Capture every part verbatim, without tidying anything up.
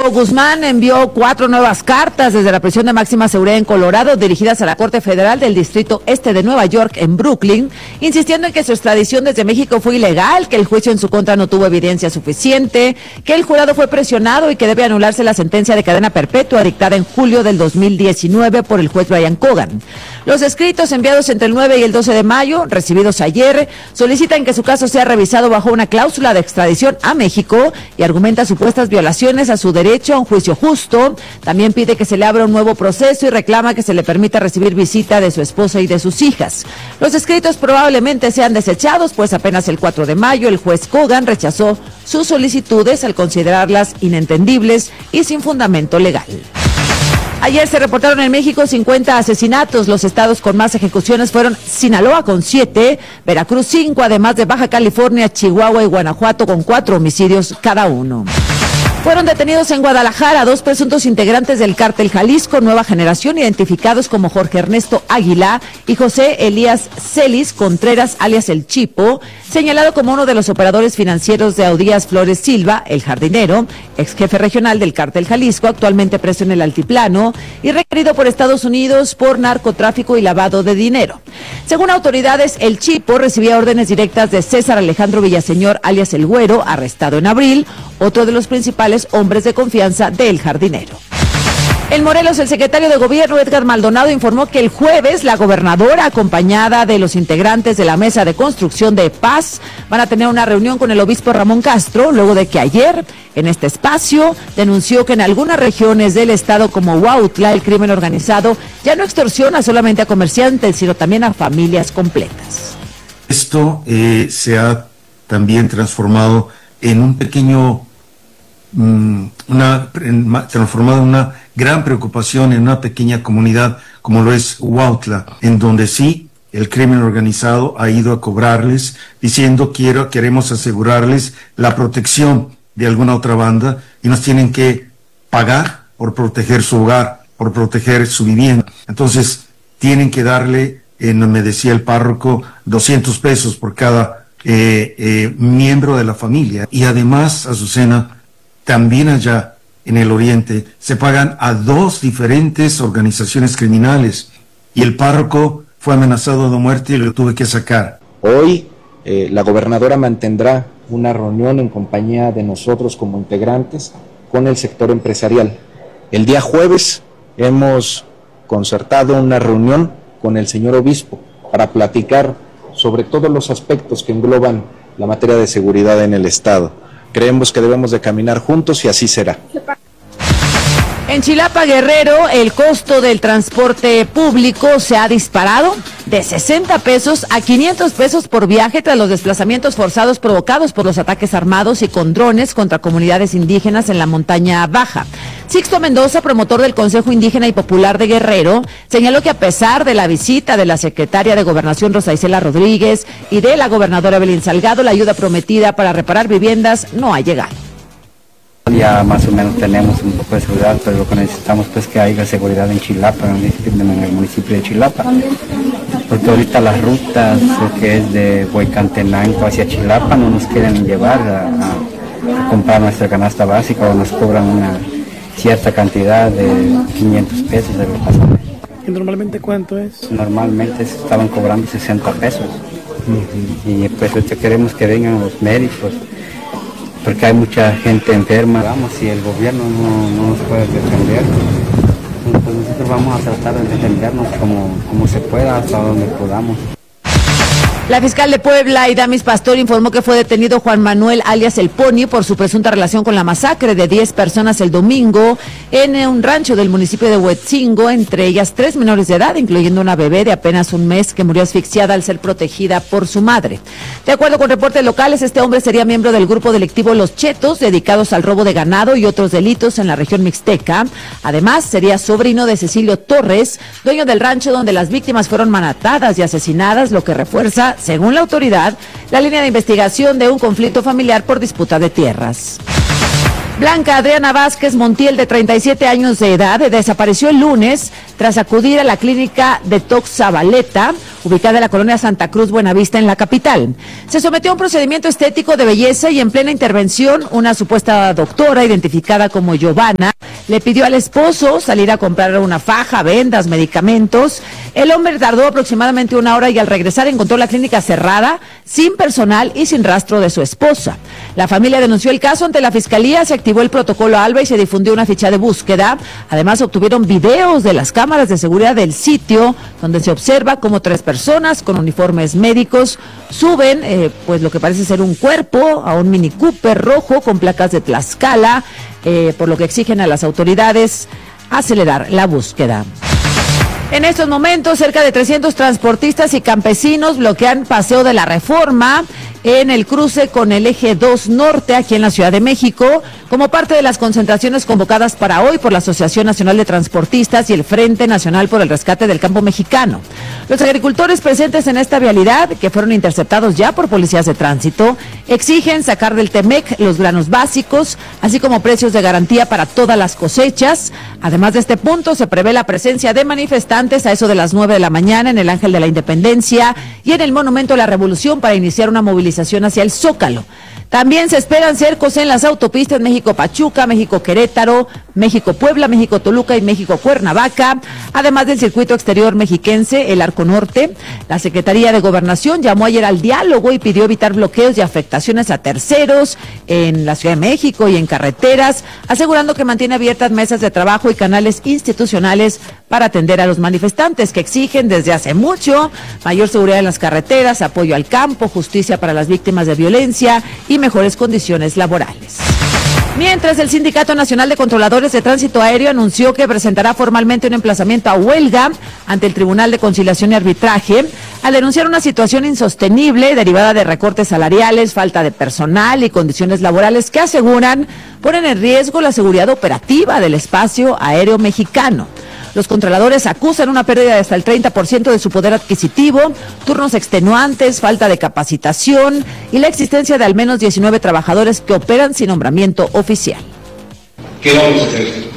Guzmán envió cuatro nuevas cartas desde la prisión de máxima seguridad en Colorado dirigidas a la Corte Federal del Distrito Este de Nueva York en Brooklyn, insistiendo en que su extradición desde México fue ilegal, que el juicio en su contra no tuvo evidencia suficiente, que el jurado fue presionado y que debe anularse la sentencia de cadena perpetua dictada en julio del dos mil diecinueve por el juez Brian Cogan. Los escritos enviados entre el nueve y el doce de mayo, recibidos ayer, solicitan que su caso sea revisado bajo una cláusula de extradición a México y argumenta supuestas violaciones a su derecho a un juicio justo. También pide que se le abra un nuevo proceso y reclama que se le permita recibir visita de su esposa y de sus hijas. Los escritos probablemente sean desechados, pues apenas el cuatro de mayo el juez Cogan rechazó sus solicitudes al considerarlas inentendibles y sin fundamento legal. Ayer se reportaron en México cincuenta asesinatos. Los estados con más ejecuciones fueron Sinaloa con siete, Veracruz cinco, además de Baja California, Chihuahua y Guanajuato con cuatro homicidios cada uno. Fueron detenidos en Guadalajara dos presuntos integrantes del cártel Jalisco Nueva Generación, identificados como Jorge Ernesto Águila y José Elías Celis Contreras, alias El Chipo, señalado como uno de los operadores financieros de Audías Flores Silva, el jardinero, ex jefe regional del cártel Jalisco, actualmente preso en el Altiplano y requerido por Estados Unidos por narcotráfico y lavado de dinero. Según autoridades, El Chipo recibía órdenes directas de César Alejandro Villaseñor, alias El Güero, arrestado en abril, otro de los principales hombres de confianza del jardinero. En Morelos, el secretario de Gobierno, Edgar Maldonado, informó que el jueves la gobernadora, acompañada de los integrantes de la Mesa de Construcción de Paz, van a tener una reunión con el obispo Ramón Castro, luego de que ayer, en este espacio, denunció que en algunas regiones del estado como Huautla, el crimen organizado ya no extorsiona solamente a comerciantes, sino también a familias completas. Esto eh, se ha también transformado en un pequeño... una transformada en una gran preocupación en una pequeña comunidad como lo es Huautla, en donde sí el crimen organizado ha ido a cobrarles diciendo quiero queremos asegurarles la protección de alguna otra banda y nos tienen que pagar por proteger su hogar, por proteger su vivienda. Entonces tienen que darle, eh, me decía el párroco, doscientos pesos por cada eh, eh, miembro de la familia. Y además, Azucena, también allá en el oriente se pagan a dos diferentes organizaciones criminales y el párroco fue amenazado de muerte y lo tuve que sacar. Hoy eh, la gobernadora mantendrá una reunión en compañía de nosotros como integrantes con el sector empresarial. El día jueves hemos concertado una reunión con el señor obispo para platicar sobre todos los aspectos que engloban la materia de seguridad en el estado. Creemos que debemos de caminar juntos y así será. En Chilapa, Guerrero, el costo del transporte público se ha disparado de sesenta pesos a quinientos pesos por viaje tras los desplazamientos forzados provocados por los ataques armados y con drones contra comunidades indígenas en la montaña baja. Sixto Mendoza, promotor del Consejo Indígena y Popular de Guerrero, señaló que a pesar de la visita de la secretaria de Gobernación Rosa Isela Rodríguez y de la gobernadora Evelyn Salgado, la ayuda prometida para reparar viviendas no ha llegado. Ya más o menos tenemos un poco de seguridad, pero lo que necesitamos pues que haya seguridad en Chilapa, en el municipio de Chilapa, porque ahorita las rutas, lo que es de Huecantenango hacia Chilapa, no nos quieren llevar a, a, a comprar nuestra canasta básica o nos cobran una cierta cantidad de quinientos pesos de pasaje. ¿Y normalmente cuánto es? Normalmente estaban cobrando sesenta pesos. Uh-huh. Y pues ahorita queremos que vengan los médicos, porque hay mucha gente enferma, vamos, si el gobierno no, no nos puede defender, pues nosotros vamos a tratar de defendernos como, como se pueda, hasta donde podamos. La fiscal de Puebla, Idamis Pastor, informó que fue detenido Juan Manuel alias El Pony por su presunta relación con la masacre de diez personas el domingo en un rancho del municipio de Huetzingo, entre ellas tres menores de edad, incluyendo una bebé de apenas un mes que murió asfixiada al ser protegida por su madre. De acuerdo con reportes locales, este hombre sería miembro del grupo delictivo Los Chetos, dedicados al robo de ganado y otros delitos en la región mixteca. Además, sería sobrino de Cecilio Torres, dueño del rancho donde las víctimas fueron matadas y asesinadas, lo que refuerza, según la autoridad, la línea de investigación de un conflicto familiar por disputa de tierras. Blanca Adriana Vázquez Montiel, de treinta y siete años de edad, desapareció el lunes tras acudir a la clínica Detox Zabaleta, ubicada en la colonia Santa Cruz, Buenavista, en la capital. Se sometió a un procedimiento estético de belleza y en plena intervención, una supuesta doctora, identificada como Giovanna, le pidió al esposo salir a comprar una faja, vendas, medicamentos. El hombre tardó aproximadamente una hora y al regresar encontró la clínica cerrada, sin personal y sin rastro de su esposa. La familia denunció el caso ante la fiscalía, se activó el protocolo ALBA y se difundió una ficha de búsqueda. Además, obtuvieron videos de las cámaras de seguridad del sitio, donde se observa cómo tres personas con uniformes médicos suben, eh, pues lo que parece ser un cuerpo, a un Mini Cooper rojo con placas de Tlaxcala, eh, por lo que exigen a las autoridades acelerar la búsqueda. En estos momentos, cerca de trescientos transportistas y campesinos bloquean Paseo de la Reforma en el cruce con el eje dos Norte, aquí en la Ciudad de México, como parte de las concentraciones convocadas para hoy por la Asociación Nacional de Transportistas y el Frente Nacional por el Rescate del Campo Mexicano. Los agricultores presentes en esta vialidad, que fueron interceptados ya por policías de tránsito, exigen sacar del Temec los granos básicos, así como precios de garantía para todas las cosechas. Además de este punto, se prevé la presencia de manifestantes a eso de las nueve de la mañana en el Ángel de la Independencia y en el Monumento a la Revolución para iniciar una movilización hacia el Zócalo. También se esperan cercos en las autopistas México-Pachuca, México-Querétaro, México-Puebla, México-Toluca y México-Cuernavaca, además del circuito exterior mexiquense, el Arco Norte. La Secretaría de Gobernación llamó ayer al diálogo y pidió evitar bloqueos y afectaciones a terceros en la Ciudad de México y en carreteras, asegurando que mantiene abiertas mesas de trabajo y canales institucionales para atender a los manifestantes que exigen desde hace mucho mayor seguridad en las carreteras, apoyo al campo, justicia para las víctimas de violencia y mejores condiciones laborales. Mientras, el Sindicato Nacional de Controladores de Tránsito Aéreo anunció que presentará formalmente un emplazamiento a huelga ante el Tribunal de Conciliación y Arbitraje al denunciar una situación insostenible derivada de recortes salariales, falta de personal y condiciones laborales que aseguran ponen en riesgo la seguridad operativa del espacio aéreo mexicano. Los controladores acusan una pérdida de hasta el treinta por ciento de su poder adquisitivo, turnos extenuantes, falta de capacitación y la existencia de al menos diecinueve trabajadores que operan sin nombramiento oficial. ¿Qué vamos a hacer?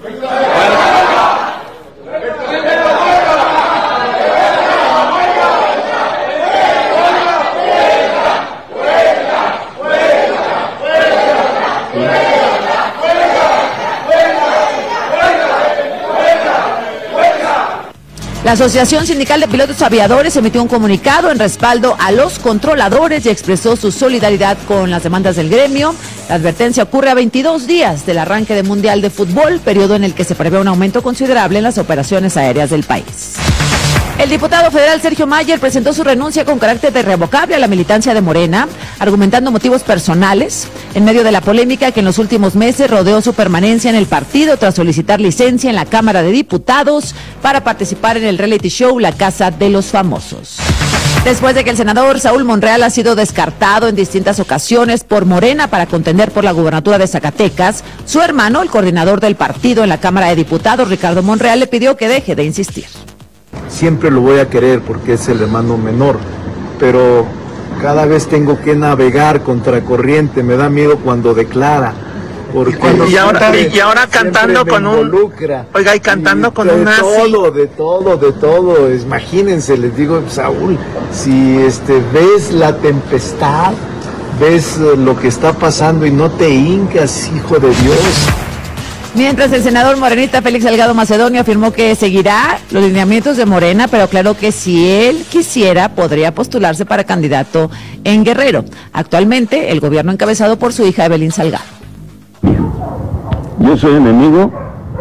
La Asociación Sindical de Pilotos Aviadores emitió un comunicado en respaldo a los controladores y expresó su solidaridad con las demandas del gremio. La advertencia ocurre a veintidós días del arranque del Mundial de Fútbol, periodo en el que se prevé un aumento considerable en las operaciones aéreas del país. El diputado federal Sergio Mayer presentó su renuncia con carácter irrevocable a la militancia de Morena, argumentando motivos personales, en medio de la polémica que en los últimos meses rodeó su permanencia en el partido tras solicitar licencia en la Cámara de Diputados para participar en el reality show La Casa de los Famosos. Después de que el senador Saúl Monreal ha sido descartado en distintas ocasiones por Morena para contender por la gubernatura de Zacatecas, su hermano, el coordinador del partido en la Cámara de Diputados, Ricardo Monreal, le pidió que deje de insistir. Siempre lo voy a querer porque es el hermano menor, pero cada vez tengo que navegar contracorriente, me da miedo cuando declara. Porque y, ahora, y, y ahora cantando con un... Oiga, y cantando y con de un nazi. todo, de todo, de todo. Imagínense, les digo, Saúl, si este ves la tempestad, ves lo que está pasando y no te hincas, hijo de Dios. Mientras, el senador morenista Félix Salgado Macedonio afirmó que seguirá los lineamientos de Morena, pero aclaró que si él quisiera, podría postularse para candidato en Guerrero. Actualmente, el gobierno encabezado por su hija Evelyn Salgado. Bien. Yo soy enemigo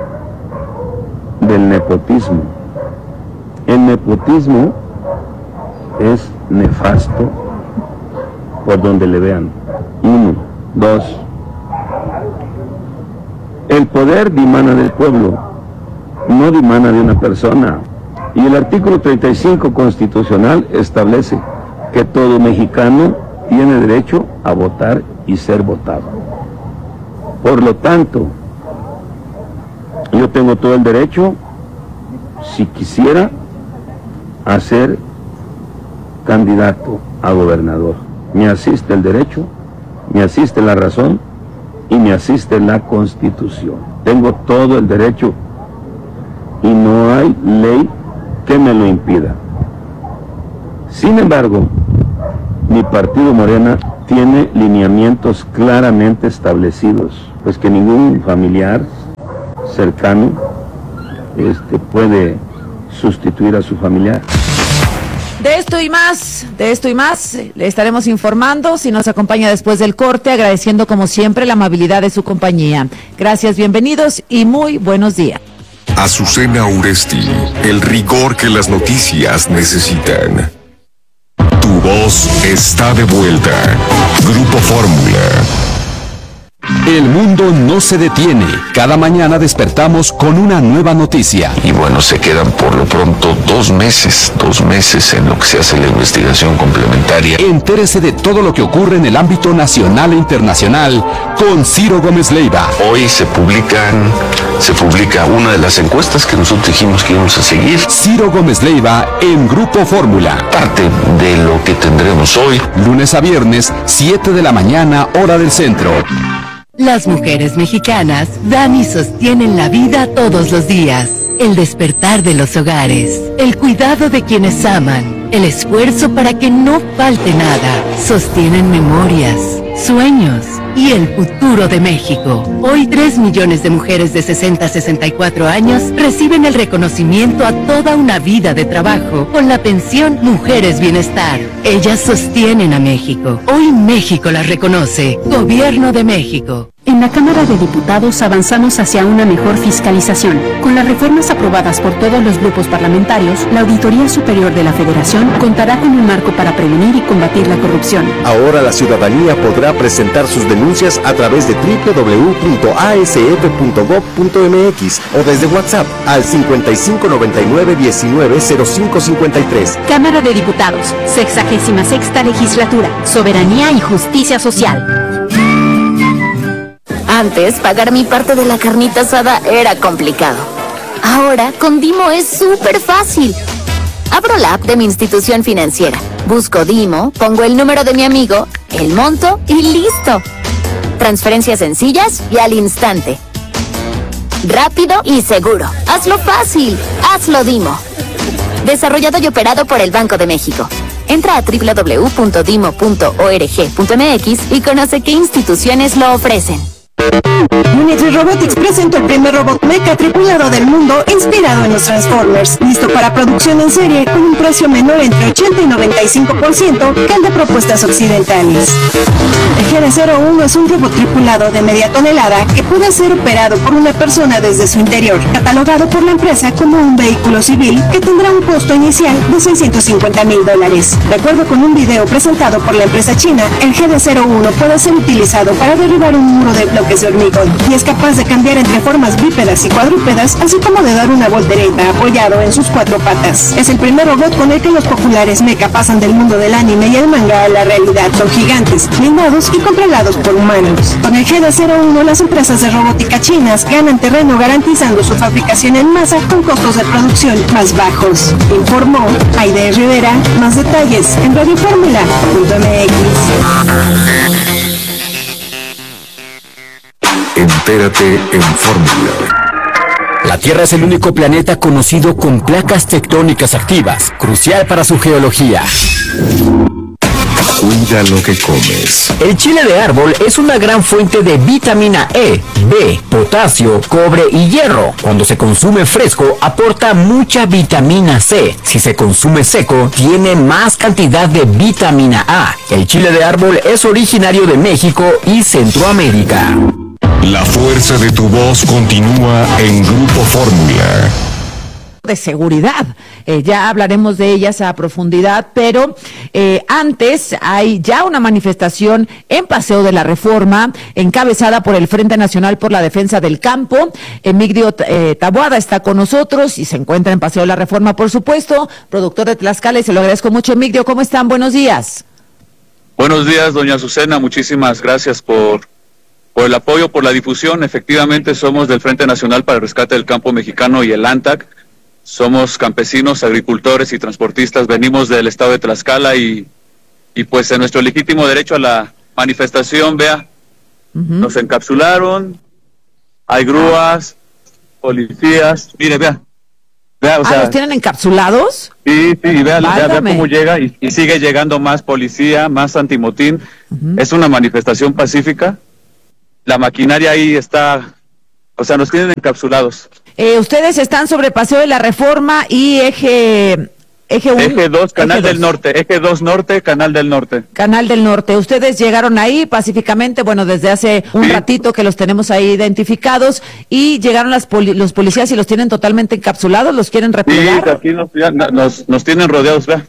del nepotismo. El nepotismo es nefasto por donde le vean. Uno, dos. El poder dimana del pueblo, no dimana de una persona. Y el artículo treinta y cinco constitucional establece que todo mexicano tiene derecho a votar y ser votado. Por lo tanto, yo tengo todo el derecho, si quisiera, a ser candidato a gobernador. Me asiste el derecho, me asiste la razón y me asiste la Constitución. Tengo todo el derecho y no hay ley que me lo impida. Sin embargo, mi partido Morena tiene lineamientos claramente establecidos, pues que ningún familiar cercano este, puede sustituir a su familiar. De esto y más, de esto y más, le estaremos informando si nos acompaña después del corte, agradeciendo como siempre la amabilidad de su compañía. Gracias, bienvenidos y muy buenos días. Azucena Uresti, el rigor que las noticias necesitan. Tu voz está de vuelta. Grupo Fórmula. El mundo no se detiene. Cada mañana despertamos con una nueva noticia. Y bueno, se quedan por lo pronto dos meses, dos meses en lo que se hace la investigación complementaria. Entérese de todo lo que ocurre en el ámbito nacional e internacional con Ciro Gómez Leiva. Hoy se publican, se publica una de las encuestas que nosotros dijimos que íbamos a seguir. Ciro Gómez Leiva en Grupo Fórmula. Parte de lo que tendremos hoy. Lunes a viernes, siete de la mañana, hora del centro. Las mujeres mexicanas dan y sostienen la vida todos los días. El despertar de los hogares, el cuidado de quienes aman, el esfuerzo para que no falte nada. Sostienen memorias, sueños y el futuro de México. Hoy tres millones de mujeres de sesenta a sesenta y cuatro años reciben el reconocimiento a toda una vida de trabajo con la pensión Mujeres Bienestar. Ellas sostienen a México. Hoy México las reconoce. Gobierno de México. En la Cámara de Diputados avanzamos hacia una mejor fiscalización. Con las reformas aprobadas por todos los grupos parlamentarios, la Auditoría Superior de la Federación contará con un marco para prevenir y combatir la corrupción. Ahora la ciudadanía podrá presentar sus denuncias a través de doble u doble u doble u punto a s f punto gob punto m x o desde WhatsApp al cincuenta y cinco noventa y nueve diecinueve cero cinco cincuenta y tres. Cámara de Diputados, sexagésima sexta legislatura, soberanía y justicia social. Antes, pagar mi parte de la carnita asada era complicado. Ahora, con Dimo es súper fácil. Abro la app de mi institución financiera, busco Dimo, pongo el número de mi amigo, el monto y listo. Transferencias sencillas y al instante. Rápido y seguro. Hazlo fácil. Hazlo Dimo. Desarrollado y operado por el Banco de México. Entra a doble u doble u doble u punto dimo punto org punto m x y conoce qué instituciones lo ofrecen. Unitree Robotics presentó el primer robot mecha tripulado del mundo inspirado en los Transformers, listo para producción en serie con un precio menor entre ochenta y noventa y cinco por ciento que el de propuestas occidentales. El G D cero uno es un robot tripulado de media tonelada que puede ser operado por una persona desde su interior, catalogado por la empresa como un vehículo civil que tendrá un costo inicial de seiscientos cincuenta mil dólares. De acuerdo con un video presentado por la empresa china, el G D cero uno puede ser utilizado para derribar un muro de bloques de hormigón y es capaz de cambiar entre formas bípedas y cuadrúpedas, así como de dar una voltereta apoyado en sus cuatro patas. Es el primer robot con el que los populares mecha pasan del mundo del anime y el manga a la realidad. Son gigantes, blindados y controlados por humanos. Con el G D cero uno, las empresas de robótica chinas ganan terreno garantizando su fabricación en masa con costos de producción más bajos. Informó Aide Rivera. Más detalles en radio fórmula punto m x. Entérate en Fórmula. La Tierra es el único planeta conocido con placas tectónicas activas, crucial para su geología. Cuida lo que comes. El chile de árbol es una gran fuente de vitamina E, B, potasio, cobre y hierro. Cuando se consume fresco, aporta mucha vitamina C. Si se consume seco, tiene más cantidad de vitamina A. El chile de árbol es originario de México y Centroamérica. La fuerza de tu voz continúa en Grupo Fórmula. De seguridad. Eh, ya hablaremos de ellas a profundidad, pero eh, antes hay ya una manifestación en Paseo de la Reforma, encabezada por el Frente Nacional por la Defensa del Campo. Emigdio eh, Taboada está con nosotros y se encuentra en Paseo de la Reforma, por supuesto, productor de Tlaxcala, y se lo agradezco mucho. Emigdio, ¿cómo están? Buenos días. Buenos días, doña Azucena, muchísimas gracias por por el apoyo, por la difusión. Efectivamente, somos del Frente Nacional para el Rescate del Campo Mexicano y el ANTAC. Somos campesinos, agricultores y transportistas. Venimos del estado de Tlaxcala y, y pues en nuestro legítimo derecho a la manifestación, vea, Uh-huh. Nos encapsularon, hay grúas, policías, mire, vea. vea o ah, sea, ¿los tienen encapsulados? Sí, sí, y vea, vea, vea cómo llega y, y sigue llegando más policía, más antimotín. Uh-huh. Es una manifestación pacífica. La maquinaria ahí está, o sea, nos tienen encapsulados. Eh, ustedes están sobre Paseo de la Reforma y eje... Eje uno, Eje dos, Canal del Norte, Eje dos Norte, Canal del Norte. Canal del Norte. Ustedes llegaron ahí pacíficamente, bueno, desde hace un sí. ratito que los tenemos ahí identificados, y llegaron las poli los policías y los tienen totalmente encapsulados, los quieren replegar. Sí, aquí nos, ya, nos, nos tienen rodeados, vea.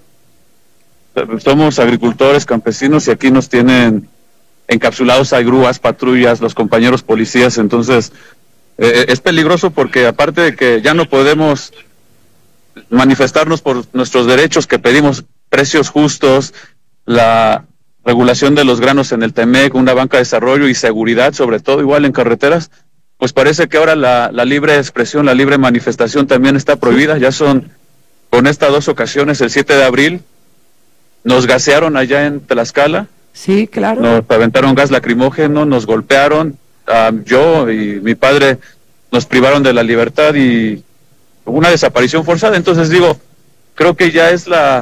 Somos agricultores, campesinos, y aquí nos tienen encapsulados, hay grúas, patrullas, los compañeros policías, entonces eh, es peligroso porque aparte de que ya no podemos manifestarnos por nuestros derechos que pedimos, precios justos, la regulación de los granos en el Temec, una banca de desarrollo y seguridad, sobre todo igual en carreteras, pues parece que ahora la, la libre expresión, la libre manifestación también está prohibida. Ya son, con estas dos ocasiones, el siete de abril, nos gasearon allá en Tlaxcala. Sí, claro. Nos aventaron gas lacrimógeno, nos golpearon, um, yo y mi padre nos privaron de la libertad y una desaparición forzada. Entonces digo, creo que ya es la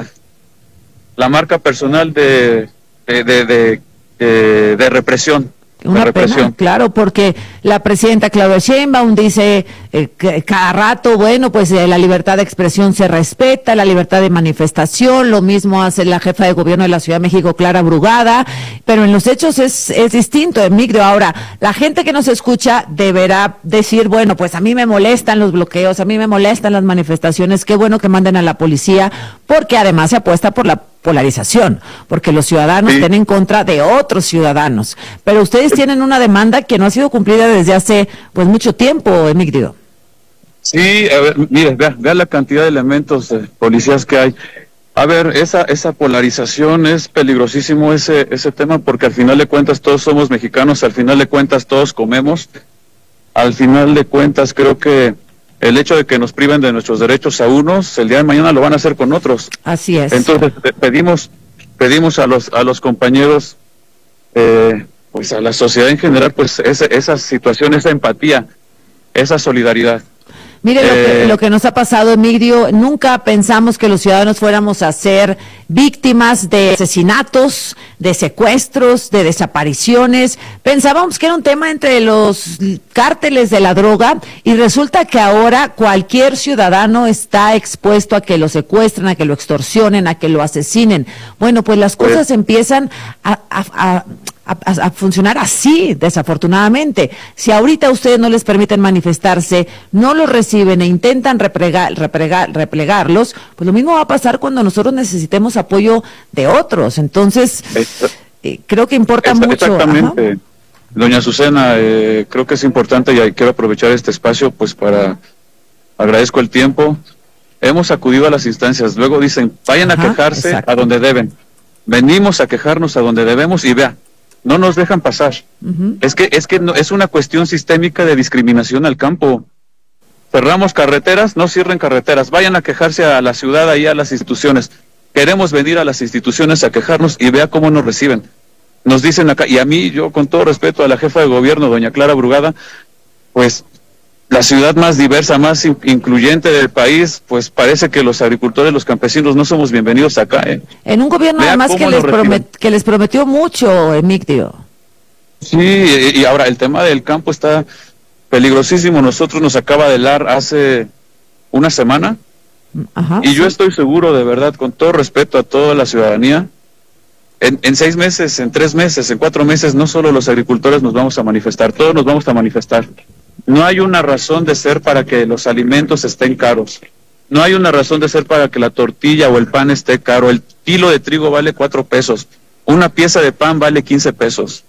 la marca personal de de de, de, de, de represión. Una represión. Pena, claro, porque la presidenta Claudia Sheinbaum dice eh, que cada rato, bueno, pues eh, la libertad de expresión se respeta, la libertad de manifestación, lo mismo hace la jefa de gobierno de la Ciudad de México, Clara Brugada, pero en los hechos es, es distinto, Emigdio. Ahora, la gente que nos escucha deberá decir, bueno, pues a mí me molestan los bloqueos, a mí me molestan las manifestaciones, qué bueno que manden a la policía, porque además se apuesta por la polarización, porque los ciudadanos sí. están en contra de otros ciudadanos, pero ustedes tienen una demanda que no ha sido cumplida desde hace pues mucho tiempo, Emigdio. Sí, a ver, mire, vea, vea la cantidad de elementos de policías que hay. A ver, esa esa polarización es peligrosísimo ese ese tema, porque al final de cuentas todos somos mexicanos, al final de cuentas todos comemos, al final de cuentas creo que el hecho de que nos priven de nuestros derechos a unos, el día de mañana lo van a hacer con otros. Así es. Entonces pedimos pedimos a los a los compañeros, eh, pues a la sociedad en general, pues esa, esa situación, esa empatía, esa solidaridad. Mire, lo, que, lo que nos ha pasado, Emigdio, nunca pensamos que los ciudadanos fuéramos a ser víctimas de asesinatos, de secuestros, de desapariciones. Pensábamos que era un tema entre los cárteles de la droga y resulta que ahora cualquier ciudadano está expuesto a que lo secuestren, a que lo extorsionen, a que lo asesinen. Bueno, pues las cosas pues, empiezan a... a, a A, a funcionar así, desafortunadamente. Si ahorita ustedes no les permiten manifestarse, no los reciben e intentan replegar, replegar, replegarlos, pues lo mismo va a pasar cuando nosotros necesitemos apoyo de otros. Entonces, eh, creo que importa Esta, mucho. Exactamente. Ajá. Doña Azucena, eh, creo que es importante y quiero aprovechar este espacio pues para, agradezco el tiempo. Hemos acudido a las instancias, luego dicen, vayan Ajá, a quejarse exacto. a donde deben. Venimos a quejarnos a donde debemos y vea, no nos dejan pasar. Uh-huh. Es que es que no, es una cuestión sistémica de discriminación al campo. Cerramos carreteras, no cierren carreteras, vayan a quejarse a la ciudad, ahí a las instituciones. Queremos venir a las instituciones a quejarnos y vea cómo nos reciben. Nos dicen acá, y a mí, yo con todo respeto a la jefa de gobierno, doña Clara Brugada, pues la ciudad más diversa, más in incluyente del país, pues parece que los agricultores, los campesinos no somos bienvenidos acá. ¿eh? En un gobierno Vea además que les, promet que les prometió mucho, Emigdio. Sí, y, y ahora el tema del campo está peligrosísimo. Nosotros nos acaba de helar hace una semana Ajá, y sí. yo estoy seguro, de verdad, con todo respeto a toda la ciudadanía, en, en seis meses, en tres meses, en cuatro meses, no solo los agricultores nos vamos a manifestar, todos nos vamos a manifestar. No hay una razón de ser para que los alimentos estén caros. No hay una razón de ser para que la tortilla o el pan esté caro. El kilo de trigo vale cuatro pesos. Una pieza de pan vale quince pesos.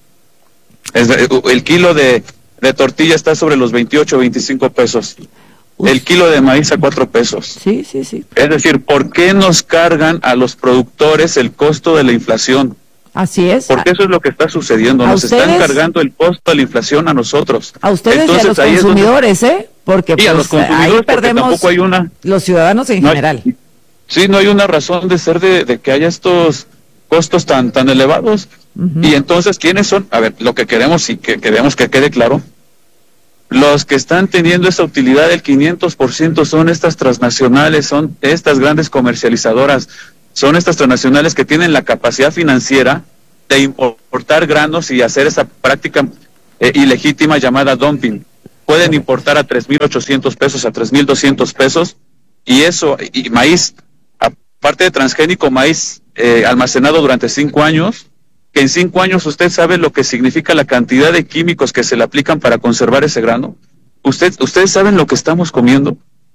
Es, el kilo de, de tortilla está sobre los veintiocho, veinticinco pesos. Uf. El kilo de maíz a cuatro pesos. Sí, sí, sí. Es decir, ¿por qué nos cargan a los productores el costo de la inflación? Así es. Porque eso es lo que está sucediendo. Nos ustedes, están cargando el costo de la inflación a nosotros. A ustedes Entonces, y a los consumidores, donde, ¿eh? Porque sí, pues, a los consumidores, ahí perdemos tampoco hay una, los ciudadanos en no general. Hay, sí, no hay una razón de ser de, de que haya estos costos tan tan elevados. Uh-huh. Y entonces, ¿quiénes son? A ver, lo que queremos y que queremos que quede claro, los que están teniendo esa utilidad del quinientos por ciento son estas transnacionales, son estas grandes comercializadoras, son estas transnacionales que tienen la capacidad financiera de importar granos y hacer esa práctica eh, ilegítima llamada dumping. Pueden importar a tres mil ochocientos pesos, a tres mil doscientos pesos, y eso, y maíz, aparte de transgénico, maíz eh, almacenado durante cinco años, que en cinco años usted sabe lo que significa la cantidad de químicos que se le aplican para conservar ese grano. Usted, ustedes saben lo que estamos comiendo,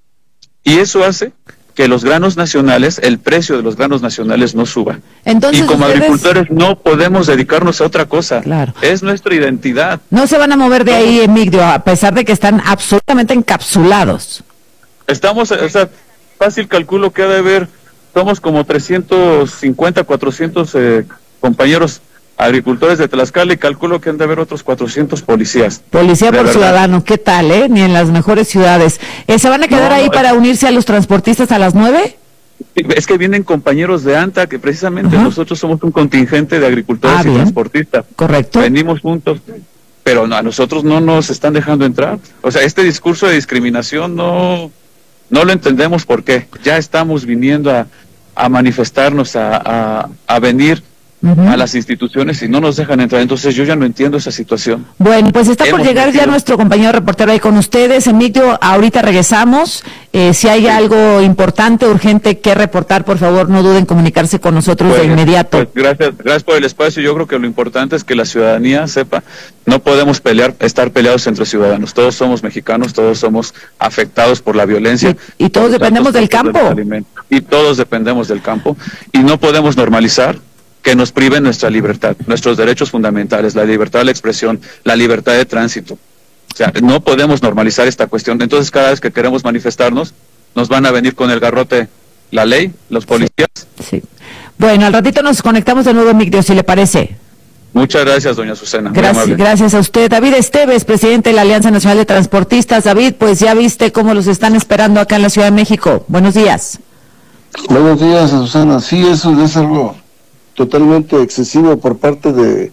y eso hace que los granos nacionales, el precio de los granos nacionales no suba. Entonces, y como ustedes... agricultores no podemos dedicarnos a otra cosa. Claro. Es nuestra identidad. No se van a mover de ahí, Emigdio, a pesar de que están absolutamente encapsulados. Estamos, o sea, fácil calculo que ha de haber, somos como trescientos cincuenta, cuatrocientos eh, compañeros agricultores de Tlaxcala, y calculo que han de haber otros cuatrocientos policías. Policía por verdad. ciudadano, ¿qué tal, eh? Ni en las mejores ciudades. Eh, ¿Se van a quedar No, ahí no, para es... unirse a los transportistas a las nueve? Es que vienen compañeros de ANTA, que precisamente uh-huh. nosotros somos un contingente de agricultores ah, y bien. transportistas. Correcto. Venimos juntos, pero no, a nosotros no nos están dejando entrar. O sea, este discurso de discriminación no, no lo entendemos por qué. Ya estamos viniendo a, a manifestarnos, a, a, a venir Uh-huh. a las instituciones y no nos dejan entrar. Entonces yo ya no entiendo esa situación. Bueno, pues está Hemos por llegar metido... ya nuestro compañero reportero ahí con ustedes. Emigdio, ahorita regresamos. Eh, si hay sí. algo importante, urgente que reportar, por favor, no duden en comunicarse con nosotros pues, de inmediato. Pues gracias, gracias por el espacio. Yo creo que lo importante es que la ciudadanía sepa, no podemos pelear, estar peleados entre ciudadanos. Todos somos mexicanos, todos somos afectados por la violencia. Y, y todos dependemos del campo. Y todos dependemos del campo. Y no podemos normalizar que nos priven nuestra libertad, nuestros derechos fundamentales, la libertad de la expresión, la libertad de tránsito. O sea, no podemos normalizar esta cuestión. Entonces, cada vez que queremos manifestarnos, nos van a venir con el garrote la ley, los policías. Sí. sí. Bueno, al ratito nos conectamos de nuevo, Emigdio, si le parece. Muchas gracias, doña Azucena. Gracias, gracias a usted. David Esteves, presidente de la Alianza Nacional de Transportistas. David, pues ya viste cómo los están esperando acá en la Ciudad de México. Buenos días. Buenos días, Azucena. Sí, eso es algo totalmente excesivo por parte de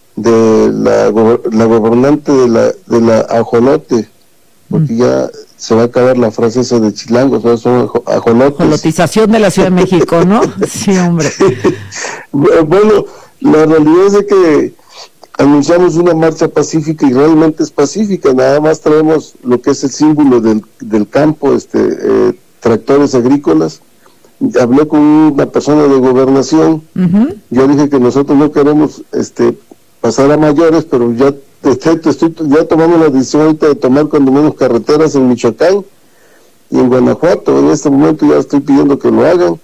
de la, la gobernante de la de la ajolote, porque mm. ya se va a acabar la frase esa de chilangos, ¿no? Son ajolotes. Ajolotización de la Ciudad de México, ¿no? Sí, hombre. Bueno, la realidad es de que anunciamos una marcha pacífica y realmente es pacífica, nada más traemos lo que es el símbolo del, del campo, este eh, tractores agrícolas. Hablé con una persona de gobernación, uh-huh. yo dije que nosotros no queremos este pasar a mayores, pero ya estoy, estoy ya tomando la decisión ahorita de tomar cuando menos carreteras en Michoacán y en Guanajuato. En este momento ya estoy pidiendo que lo hagan,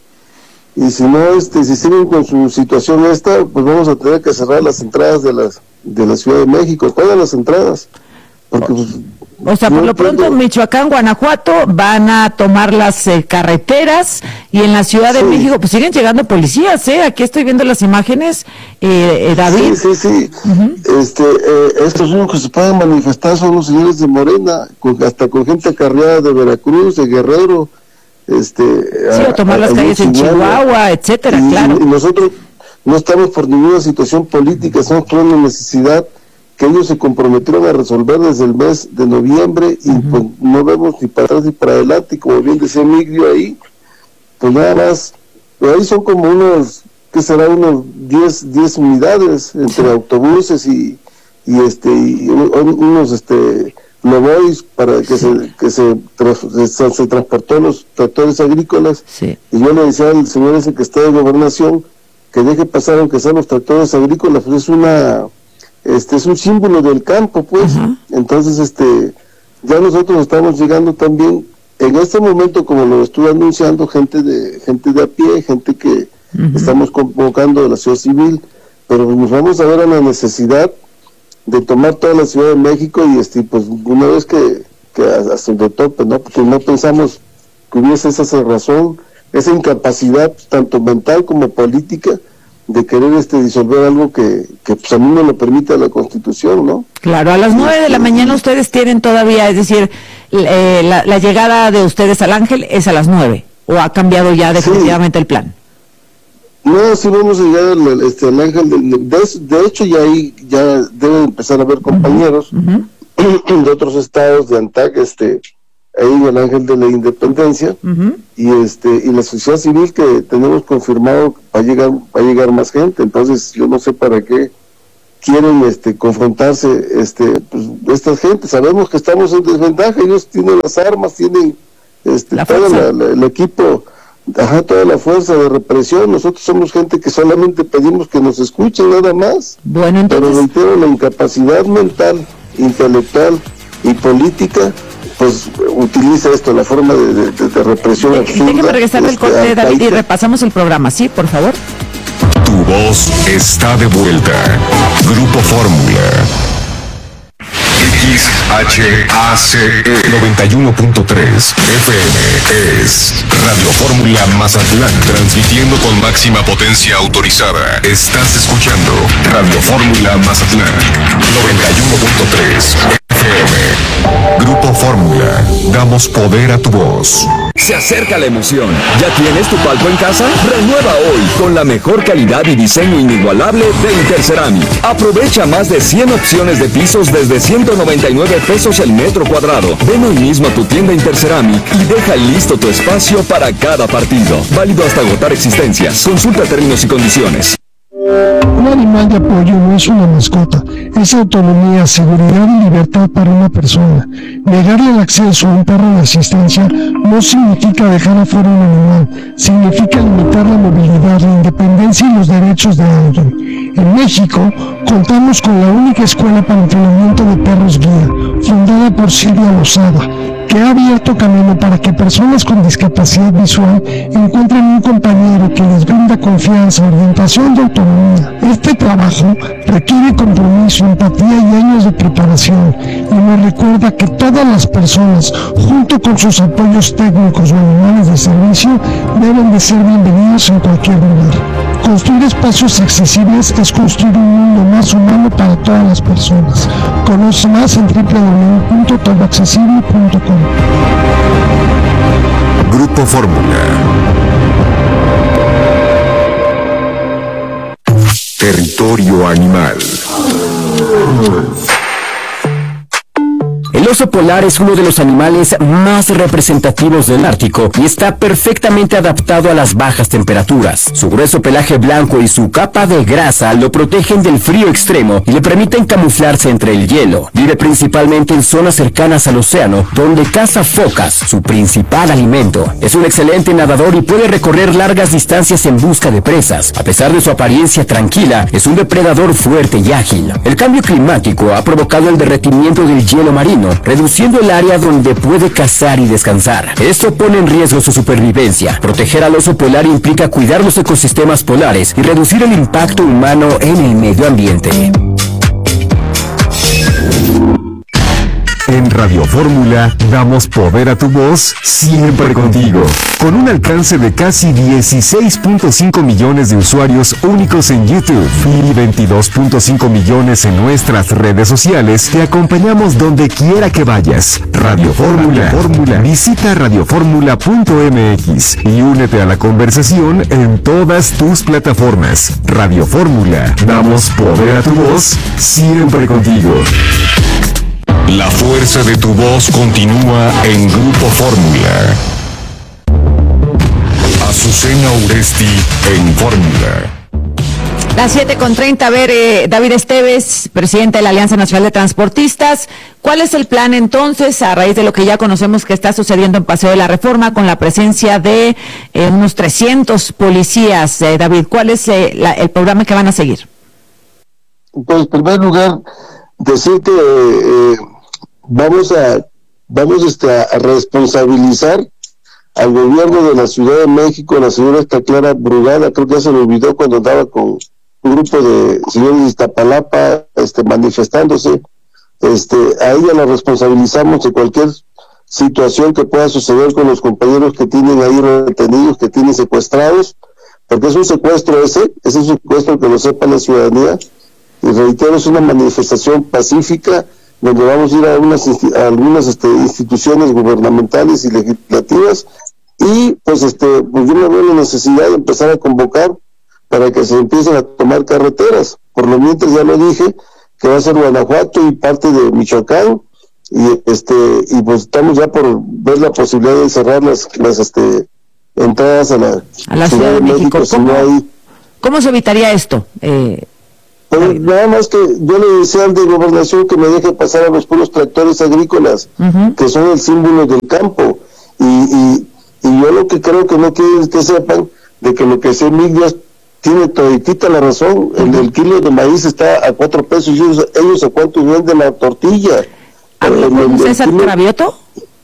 y si no, este si siguen con su situación esta, pues vamos a tener que cerrar las entradas de las de la Ciudad de México, todas las entradas, porque pues, o sea, por no lo pronto en Michoacán, Guanajuato van a tomar las eh, carreteras, y en la Ciudad de sí. México pues siguen llegando policías, ¿eh? Aquí estoy viendo las imágenes, eh, eh, David. Sí, sí, sí. Uh-huh. Este, eh, estos únicos que se pueden manifestar son los señores de Morena, con, hasta con gente acarreada de Veracruz, de Guerrero, este... Sí, a, o tomar a, las a calles en Chihuahua, etcétera, y, claro. Y nosotros no estamos por ninguna situación política, estamos por una necesidad que ellos se comprometieron a resolver desde el mes de noviembre, y uh-huh. pues no vemos ni para atrás ni para adelante, y como bien decía Emigdio ahí, pues nada más, pues ahí son como unos, que será unos diez unidades entre sí. autobuses y, y este, y unos este lobois para que se, que se, se, se transportó los tractores agrícolas, sí. y yo le decía al señor ese que está de gobernación, que deje pasar aunque sean los tractores agrícolas, pues es una... este es un símbolo del campo, pues. Uh-huh. Entonces este ya nosotros estamos llegando también en este momento, como lo estuve anunciando, gente de gente de a pie, gente que uh-huh. estamos convocando de la sociedad civil, pero nos vamos a ver a la necesidad de tomar toda la Ciudad de México, y este pues una vez que, que hasta el tope, ¿no? Porque no pensamos que hubiese esa razón, esa incapacidad tanto mental como política de querer este disolver algo que, que pues a mí no lo permite la Constitución, ¿no? Claro, a las nueve de la mañana ustedes tienen todavía, es decir, eh, la, la llegada de ustedes al Ángel es a las nueve, ¿o ha cambiado ya definitivamente sí. el plan? No, sí vamos a llegar al, este, al Ángel del... De, de hecho, ya ahí ya deben empezar a haber compañeros uh-huh. de otros estados de ANTAC, este, ahí en el Ángel de la Independencia, uh-huh. y este y la sociedad civil que tenemos confirmado va a llegar, va a llegar más gente. Entonces yo no sé para qué quieren este confrontarse este pues, esta gente. Sabemos que estamos en desventaja, ellos tienen las armas, tienen este todo la, la, el equipo, ajá, toda la fuerza de represión. Nosotros somos gente que solamente pedimos que nos escuchen, nada más. Bueno, entonces... Pero reitero, la incapacidad mental, intelectual y política, pues utiliza esto, la forma de, de, de represión absurda. Déjeme regresar del este, corte, David, y arcaica. repasamos el programa, ¿sí? Por favor. Tu voz está de vuelta. Grupo Fórmula. X H A C E noventa y uno punto tres F M es Radio Fórmula Mazatlán, transmitiendo con máxima potencia autorizada. Estás escuchando Radio Fórmula Mazatlán noventa y uno punto tres F M. Grupo Fórmula, damos poder a tu voz. Se acerca la emoción. ¿Ya tienes tu palco en casa? Renueva hoy con la mejor calidad y diseño inigualable de Interceramic. Aprovecha más de cien opciones de pisos desde ciento noventa y nueve pesos el metro cuadrado. Ven hoy mismo a tu tienda Interceramic y deja listo tu espacio para cada partido. Válido hasta agotar existencias. Consulta términos y condiciones. Un animal de apoyo no es una mascota, es autonomía, seguridad y libertad para una persona. Negarle el acceso a un perro de asistencia no significa dejar afuera un animal, significa limitar la movilidad, la independencia y los derechos de alguien. En México, contamos con la única escuela para entrenamiento de perros guía, fundada por Silvia Lozada, que ha abierto camino para que personas con discapacidad visual encuentren un compañero que les brinda confianza, orientación y autonomía. Este trabajo requiere compromiso, empatía y años de preparación, y nos recuerda que todas las personas, junto con sus apoyos técnicos o animales de servicio, deben de ser bienvenidos en cualquier lugar. Construir espacios accesibles es construir un mundo más humano para todas las personas. Conoce más en doble u doble u doble u punto todo accesible punto com. Grupo Fórmula. Territorio animal. El oso polar es uno de los animales más representativos del Ártico y está perfectamente adaptado a las bajas temperaturas. Su grueso pelaje blanco y su capa de grasa lo protegen del frío extremo y le permiten camuflarse entre el hielo. Vive principalmente en zonas cercanas al océano, donde caza focas, su principal alimento. Es un excelente nadador y puede recorrer largas distancias en busca de presas. A pesar de su apariencia tranquila, es un depredador fuerte y ágil. El cambio climático ha provocado el derretimiento del hielo marino, reduciendo el área donde puede cazar y descansar. Esto pone en riesgo su supervivencia. Proteger al oso polar implica cuidar los ecosistemas polares y reducir el impacto humano en el medio ambiente. En Radio Fórmula damos poder a tu voz siempre contigo. Con un alcance de casi dieciséis punto cinco millones de usuarios únicos en YouTube y veintidós punto cinco millones en nuestras redes sociales, te acompañamos donde quiera que vayas. Radio Fórmula. Fórmula. Visita radio fórmula punto m x y únete a la conversación en todas tus plataformas. Radio Fórmula. Damos poder a tu voz siempre contigo. La fuerza de tu voz continúa en Grupo Fórmula. Azucena Uresti en Fórmula. Las siete con treinta, a ver, eh, David Esteves, presidente de la Alianza Nacional de Transportistas, ¿cuál es el plan entonces a raíz de lo que ya conocemos que está sucediendo en Paseo de la Reforma con la presencia de eh, unos trescientos policías? Eh, David, ¿cuál es eh, la, el programa que van a seguir? Pues en primer lugar, decir que eh, vamos a vamos este, a responsabilizar al gobierno de la Ciudad de México, la señora esta Clara Brugada, creo que ya se me olvidó cuando andaba con un grupo de señores de Iztapalapa este, manifestándose. Este, a ella la responsabilizamos de cualquier situación que pueda suceder con los compañeros que tienen ahí retenidos, que tienen secuestrados, porque es un secuestro ese, es un secuestro que lo sepa la ciudadanía, y reitero, es una manifestación pacífica donde vamos a ir a, unas, a algunas este, instituciones gubernamentales y legislativas, y pues este pues yo me veo la necesidad de empezar a convocar para que se empiecen a tomar carreteras. Por lo mientras ya lo dije, que va a ser Guanajuato y parte de Michoacán, y este y pues estamos ya por ver la posibilidad de cerrar las, las este entradas a la, a la Ciudad de México. México, ¿Cómo, si no hay... ¿Cómo se evitaría esto? Eh... Pues nada más que yo le decía al de Gobernación que me deje pasar a los puros tractores agrícolas, uh-huh. que son el símbolo del campo, y, y, y yo lo que creo que no quiero es que sepan de que lo que se Migdias tiene toditita la razón. Uh-huh. el, el kilo de maíz está a cuatro pesos y ellos, ellos a cuánto venden la tortilla. ¿Habló con César Cravioto?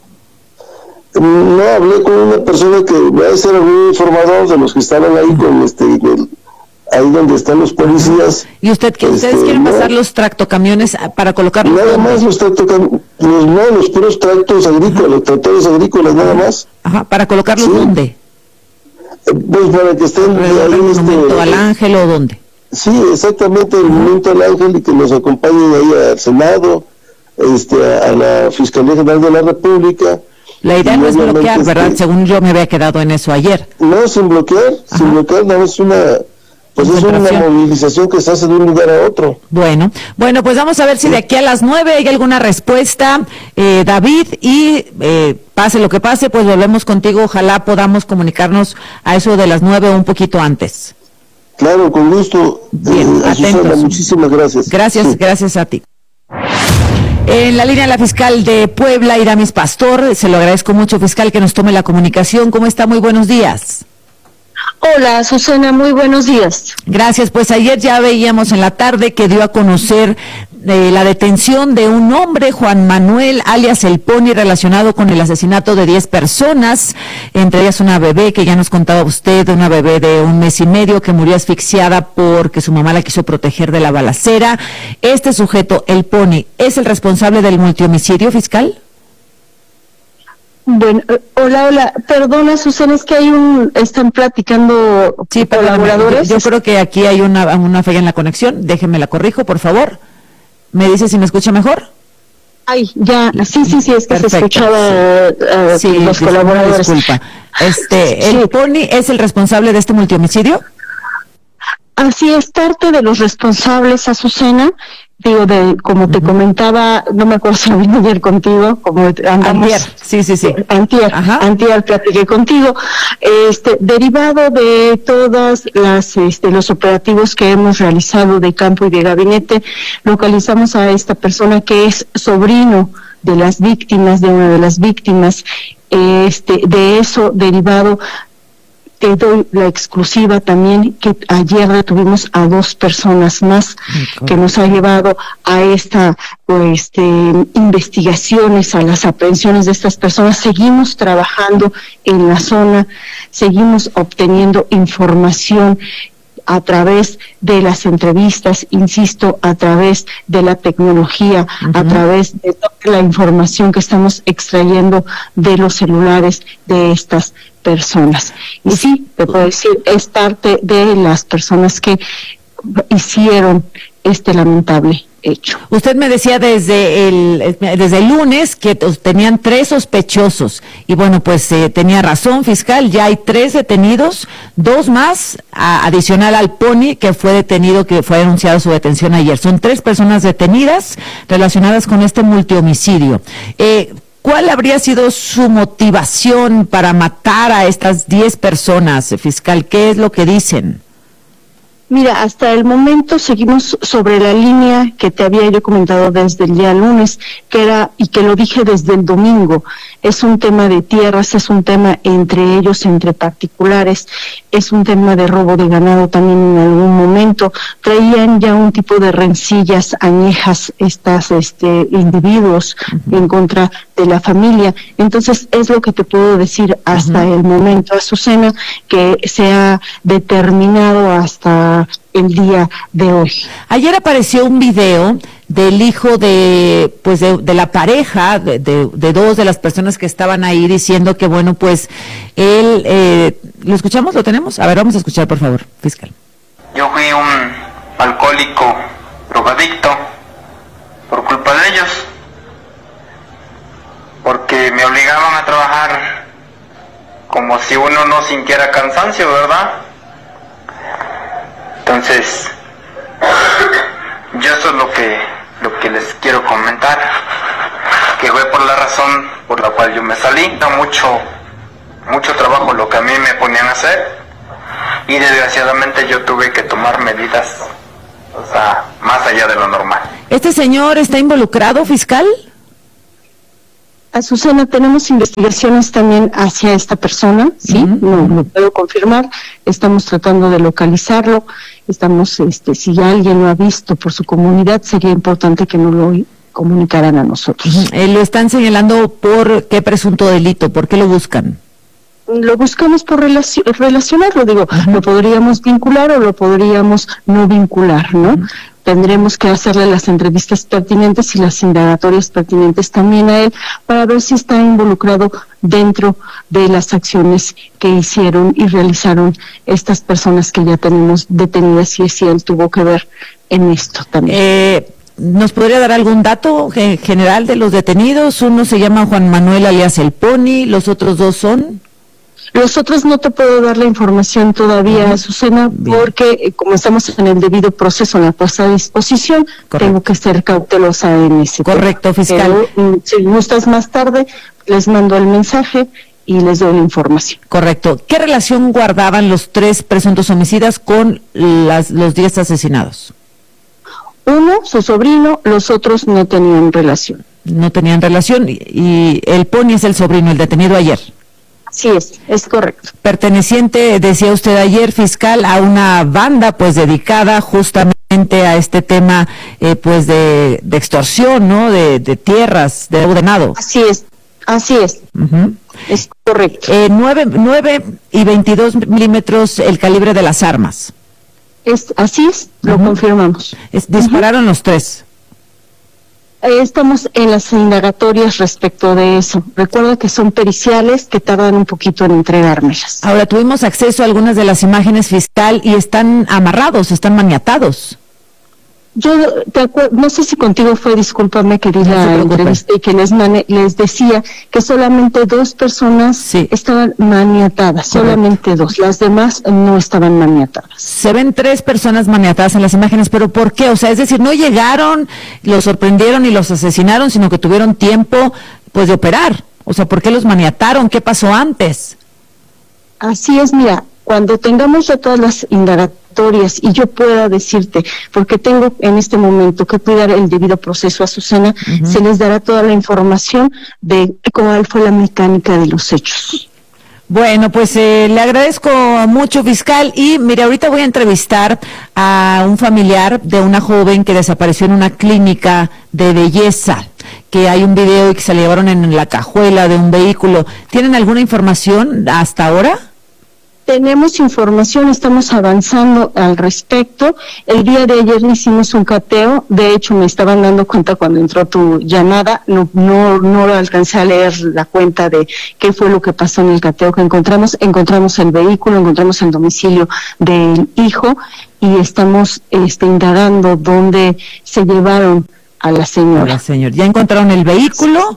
No, hablé con una persona que va a ser algún informador de los que estaban ahí con este el, ahí donde están los policías. ¿Y usted que este, ustedes quieren no, pasar los tractocamiones para colocarlos? Nada más los tractocamiones, los, no, los puros tractos agrícolas, los tractores agrícolas, nada más. Ajá, ¿para colocarlos sí. dónde? Pues para que estén ahí el monumento este, al Ángel o dónde. Sí, exactamente, el monumento al Ángel, y que nos acompañen ahí al Senado, este, a, a la Fiscalía General de la República. La idea no es bloquear, ¿verdad? Este, Según yo me había quedado en eso ayer. No, sin bloquear, Ajá. sin bloquear, nada más una... Pues es una movilización que se hace de un lugar a otro. Bueno, bueno, pues vamos a ver si sí. de aquí a las nueve hay alguna respuesta, eh, David, y eh, pase lo que pase, pues volvemos contigo. Ojalá podamos comunicarnos a eso de las nueve o un poquito antes. Claro, con gusto. Bien, eh, atentos. Susana, muchísimas gracias. Gracias, sí. gracias a ti. En la línea la fiscal de Puebla, Iramis Pastor, se lo agradezco mucho, fiscal, que nos tome la comunicación. ¿Cómo está? Muy buenos días. Hola, Susana, muy buenos días. Gracias, pues ayer ya veíamos en la tarde que dio a conocer eh, la detención de un hombre, Juan Manuel, alias El Pony, relacionado con el asesinato de diez personas, entre ellas una bebé que ya nos contaba usted, una bebé de un mes y medio que murió asfixiada porque su mamá la quiso proteger de la balacera. Este sujeto, El Pony, ¿es el responsable del multihomicidio, fiscal? Bueno, eh, hola, hola, perdona, Susana, es que hay un, están platicando sí, colaboradores. Yo, yo creo que aquí hay una, una falla en la conexión, déjeme la corrijo, por favor. ¿Me dice si me escucha mejor? Ay, ya, sí, sí, sí, es que Perfecto. se escuchaba uh, sí, los colaboradores. Disculpa. Este, ¿el sí. Pony es el responsable de este multihomicidio? Así es, parte de los responsables, Azucena, digo, de como uh-huh. te comentaba, no me acuerdo si lo vi ayer contigo, como andamos... Antier, sí, sí, sí. Antier, Ajá. antier platiqué contigo, este, derivado de todas las, este, los operativos que hemos realizado de campo y de gabinete, localizamos a esta persona que es sobrino de las víctimas, de una de las víctimas, este, de eso derivado... Te doy la exclusiva también que ayer detuvimos a dos personas más, okay. que nos ha llevado a esta pues, este, investigaciones, a las aprehensiones de estas personas. Seguimos trabajando en la zona, seguimos obteniendo información a través de las entrevistas, insisto, a través de la tecnología, uh-huh. a través de toda la información que estamos extrayendo de los celulares de estas personas. Y sí, te puedo decir, es parte de las personas que hicieron este lamentable hecho. Usted me decía desde el desde el lunes que tenían tres sospechosos y bueno, pues eh, tenía razón, fiscal, ya hay tres detenidos, dos más a, adicional al Pony que fue detenido, que fue anunciado su detención ayer. Son tres personas detenidas relacionadas con este multihomicidio. Eh, ¿Cuál habría sido su motivación para matar a estas diez personas, fiscal? ¿Qué es lo que dicen? Mira, hasta el momento seguimos sobre la línea que te había yo comentado desde el día lunes, que era, y que lo dije desde el domingo, es un tema de tierras, es un tema entre ellos, entre particulares, es un tema de robo de ganado también en algún momento. Traían ya un tipo de rencillas añejas estas este individuos uh-huh. en contra de la familia. Entonces es lo que te puedo decir hasta uh-huh. el momento, Azucena, que se ha determinado hasta el día de hoy. Ayer apareció un video del hijo de pues de, de la pareja de, de, de dos de las personas que estaban ahí diciendo que bueno pues él eh, lo escuchamos, lo tenemos, a ver, vamos a escuchar por favor, fiscal. Yo fui un alcohólico drogadicto por culpa de ellos, porque me obligaban a trabajar como si uno no sintiera cansancio, ¿verdad? Entonces, yo eso es lo que, lo que les quiero comentar, que fue por la razón por la cual yo me salí. Era mucho, mucho trabajo lo que a mí me ponían a hacer, y desgraciadamente yo tuve que tomar medidas, o sea, más allá de lo normal. ¿Este señor está involucrado, fiscal? Azucena, tenemos investigaciones también hacia esta persona, ¿sí? Uh-huh. No lo puedo confirmar. Estamos tratando de localizarlo. Estamos, este, si alguien lo ha visto por su comunidad, sería importante que nos lo comunicaran a nosotros. Uh-huh. Eh, ¿Lo están señalando por qué presunto delito? ¿Por qué lo buscan? Lo buscamos por relacion, relacionarlo, digo, uh-huh. Lo podríamos vincular o lo podríamos no vincular, ¿no? Uh-huh. Tendremos que hacerle las entrevistas pertinentes y las indagatorias pertinentes también a él para ver si está involucrado dentro de las acciones que hicieron y realizaron estas personas que ya tenemos detenidas, y si él tuvo que ver en esto también. Eh... ¿Nos podría dar algún dato general de los detenidos? Uno se llama Juan Manuel alias El Pony, ¿los otros dos son? Los otros no te puedo dar la información todavía, uh-huh. Azucena, porque eh, como estamos en el debido proceso, en la puesta a disposición, correcto, tengo que ser cautelosa en ese Correcto, tema. Fiscal. Pero, si gustas más tarde, les mando el mensaje y les doy la información. Correcto. ¿Qué relación guardaban los tres presuntos homicidas con las, los diez asesinados? Uno, su sobrino, los otros no tenían relación. No tenían relación, y, y El Pony es el sobrino, el detenido ayer. Así es, es correcto. Perteneciente, decía usted ayer, fiscal, a una banda pues dedicada justamente a este tema eh, pues de, de extorsión, ¿no? De, de tierras, de ordenado. Así es, así es. Uh-huh. Es correcto. Eh, nueve, nueve y veintidós milímetros el calibre de las armas. Es, así es, lo uh-huh. confirmamos. Es, dispararon uh-huh. los tres. Estamos en las indagatorias respecto de eso. Recuerda que son periciales que tardan un poquito en entregármelas. Ahora, tuvimos acceso a algunas de las imágenes, fiscal, y están amarrados, están maniatados. Yo te acuerdo, no sé si contigo fue, discúlpame que di no la entrevista y que les, mane, les decía que solamente dos personas sí. estaban maniatadas, correcto, solamente dos, las demás no estaban maniatadas. Se ven tres personas maniatadas en las imágenes, pero ¿por qué? O sea, es decir, no llegaron, los sorprendieron y los asesinaron, sino que tuvieron tiempo pues de operar. O sea, ¿por qué los maniataron? ¿Qué pasó antes? Así es, mira, cuando tengamos ya todas las indagatorias y yo pueda decirte, porque tengo en este momento que cuidar el debido proceso a Azucena, uh-huh. se les dará toda la información de cuál fue la mecánica de los hechos. Bueno, pues eh, le agradezco mucho, fiscal, y mire, ahorita voy a entrevistar a un familiar de una joven que desapareció en una clínica de belleza, que hay un video y que se le llevaron en la cajuela de un vehículo. ¿Tienen alguna información hasta ahora? Tenemos información, estamos avanzando al respecto. El día de ayer hicimos un cateo, de hecho me estaban dando cuenta cuando entró tu llamada, no no no alcancé a leer la cuenta de qué fue lo que pasó en el cateo que encontramos. Encontramos el vehículo, encontramos el domicilio del hijo y estamos este, indagando dónde se llevaron a la señora. A la señora. ¿Ya encontraron el vehículo?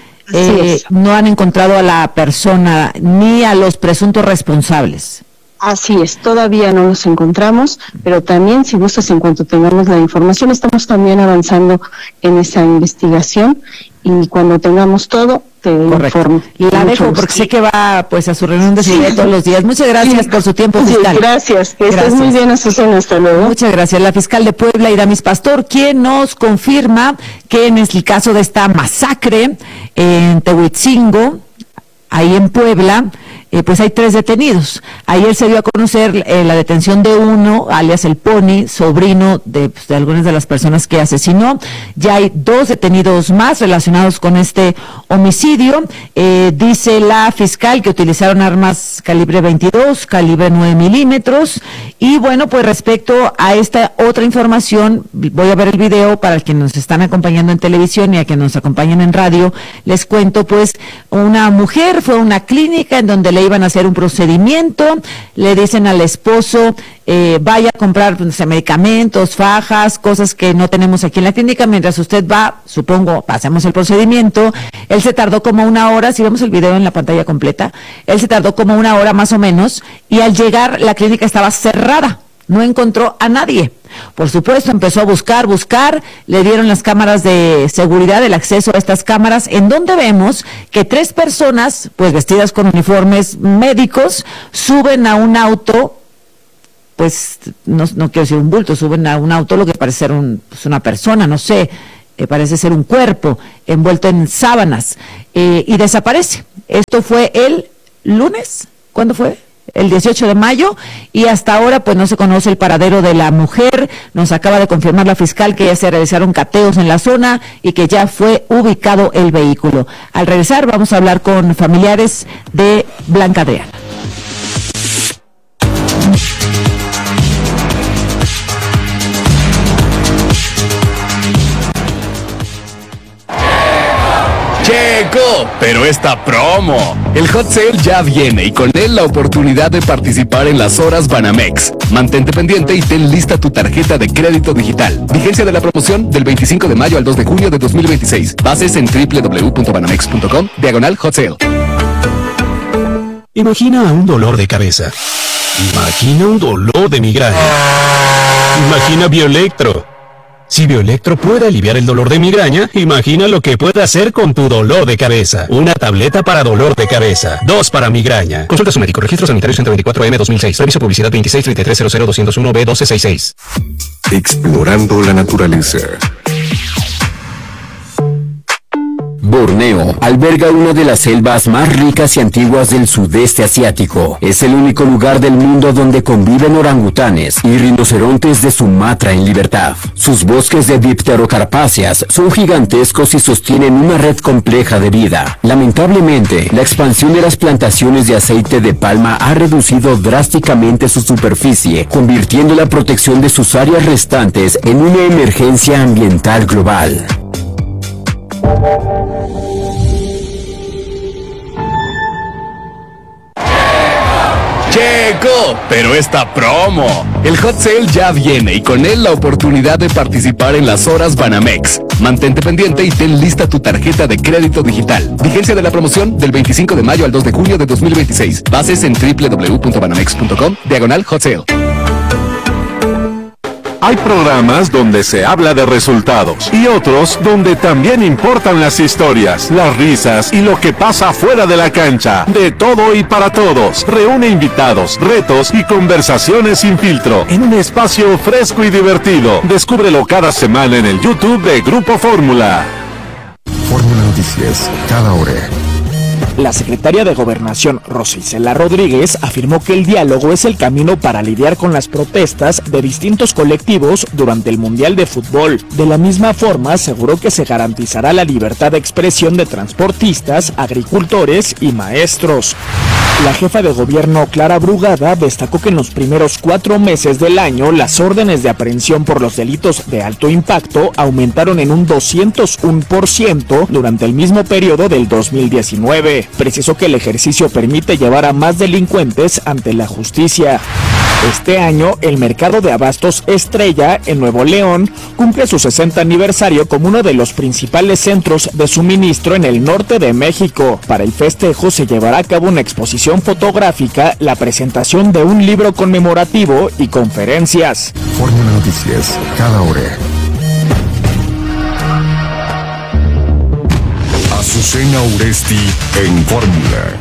Eh, no han encontrado a la persona ni a los presuntos responsables. Así es, todavía no los encontramos, pero también, si gustas, en cuanto tengamos la información, estamos también avanzando en esa investigación y cuando tengamos todo, te Correcto. informo. La dejo porque sé que va pues a su reunión de seguridad sí. todos los días. Muchas gracias sí. por su tiempo, fiscal. Sí, gracias, que estés muy bien, Azucena, hasta luego. Muchas gracias. La fiscal de Puebla, Iramis Pastor, quien nos confirma que en el caso de esta masacre en Tehuitzingo, ahí en Puebla, eh, pues hay tres detenidos. Ayer se dio a conocer eh, la detención de uno, alias El Pony, sobrino de, pues, de algunas de las personas que asesinó. Ya hay dos detenidos más relacionados con este homicidio. Eh, dice la fiscal que utilizaron armas calibre veintidós, calibre nueve milímetros. Y bueno, pues respecto a esta otra información, voy a ver el video para quienes nos están acompañando en televisión y a quienes nos acompañan en radio. Les cuento, pues, una mujer fue a una clínica en donde le iban a hacer un procedimiento, le dicen al esposo, eh, vaya a comprar no sé, medicamentos, fajas, cosas que no tenemos aquí en la clínica, mientras usted va, supongo, hacemos el procedimiento. Él se tardó como una hora, si vemos el video en la pantalla completa, él se tardó como una hora más o menos, y al llegar la clínica estaba cerrada. no encontró a nadie. Por supuesto, empezó a buscar, buscar, le dieron las cámaras de seguridad, el acceso a estas cámaras, en donde vemos que tres personas, pues vestidas con uniformes médicos, suben a un auto, pues no, no quiero decir un bulto, suben a un auto lo que parece ser un, pues una persona, no sé, eh, parece ser un cuerpo envuelto en sábanas, eh, y desaparece. Esto fue el lunes, ¿cuándo fue? El dieciocho de mayo, y hasta ahora pues no se conoce el paradero de la mujer. Nos acaba de confirmar la fiscal que ya se realizaron cateos en la zona y que ya fue ubicado el vehículo. Al regresar vamos a hablar con familiares de Blanca Adriana. Checo, pero esta promo. El Hot Sale ya viene y con él la oportunidad de participar en las horas Banamex. Mantente pendiente y ten lista tu tarjeta de crédito digital. Vigencia de la promoción del veinticinco de mayo al dos de junio de dos mil veintiséis. Bases en doble u doble u doble u punto banamex punto com, diagonal Hot Sale. Imagina un dolor de cabeza. Imagina un dolor de migraña. Imagina Bioelectro. Si Bioelectro puede aliviar el dolor de migraña, imagina lo que puede hacer con tu dolor de cabeza. Una tableta para dolor de cabeza, dos para migraña. Consulta a su médico. Registro sanitario ciento veinticuatro M dos mil seis. Reviso publicidad veintiséis treinta y tres cero cero doscientos uno B doce sesenta y seis. Explorando la naturaleza. Borneo alberga una de las selvas más ricas y antiguas del sudeste asiático. Es el único lugar del mundo donde conviven orangutanes y rinocerontes de Sumatra en libertad. Sus bosques de dipterocarpáceas son gigantescos y sostienen una red compleja de vida. Lamentablemente, la expansión de las plantaciones de aceite de palma ha reducido drásticamente su superficie, convirtiendo la protección de sus áreas restantes en una emergencia ambiental global. Checo, pero esta promo. El Hot Sale ya viene y con él la oportunidad de participar en las horas Banamex. Mantente pendiente y ten lista tu tarjeta de crédito digital. Vigencia de la promoción del veinticinco de mayo al dos de junio de dos mil veintiséis. Bases en doble u doble u doble u punto banamex punto com, diagonal Hot Sale. Hay programas donde se habla de resultados y otros donde también importan las historias, las risas y lo que pasa fuera de la cancha. De todo y para todos. Reúne invitados, retos y conversaciones sin filtro en un espacio fresco y divertido. Descúbrelo cada semana en el YouTube de Grupo Fórmula. Fórmula Noticias, cada hora. La secretaria de Gobernación, Rosa Isela Rodríguez, afirmó que el diálogo es el camino para lidiar con las protestas de distintos colectivos durante el Mundial de Fútbol. De la misma forma, aseguró que se garantizará la libertad de expresión de transportistas, agricultores y maestros. La jefa de gobierno, Clara Brugada, destacó que en los primeros cuatro meses del año las órdenes de aprehensión por los delitos de alto impacto aumentaron en un doscientos uno por ciento durante el mismo periodo del dos mil diecinueve. Precisó que el ejercicio permite llevar a más delincuentes ante la justicia. Este año, el mercado de abastos Estrella, en Nuevo León, cumple su sesenta aniversario como uno de los principales centros de suministro en el norte de México. Para el festejo se llevará a cabo una exposición fotográfica, la presentación de un libro conmemorativo y conferencias. Fórmula Noticias, cada hora. Azucena Uresti en Fórmula.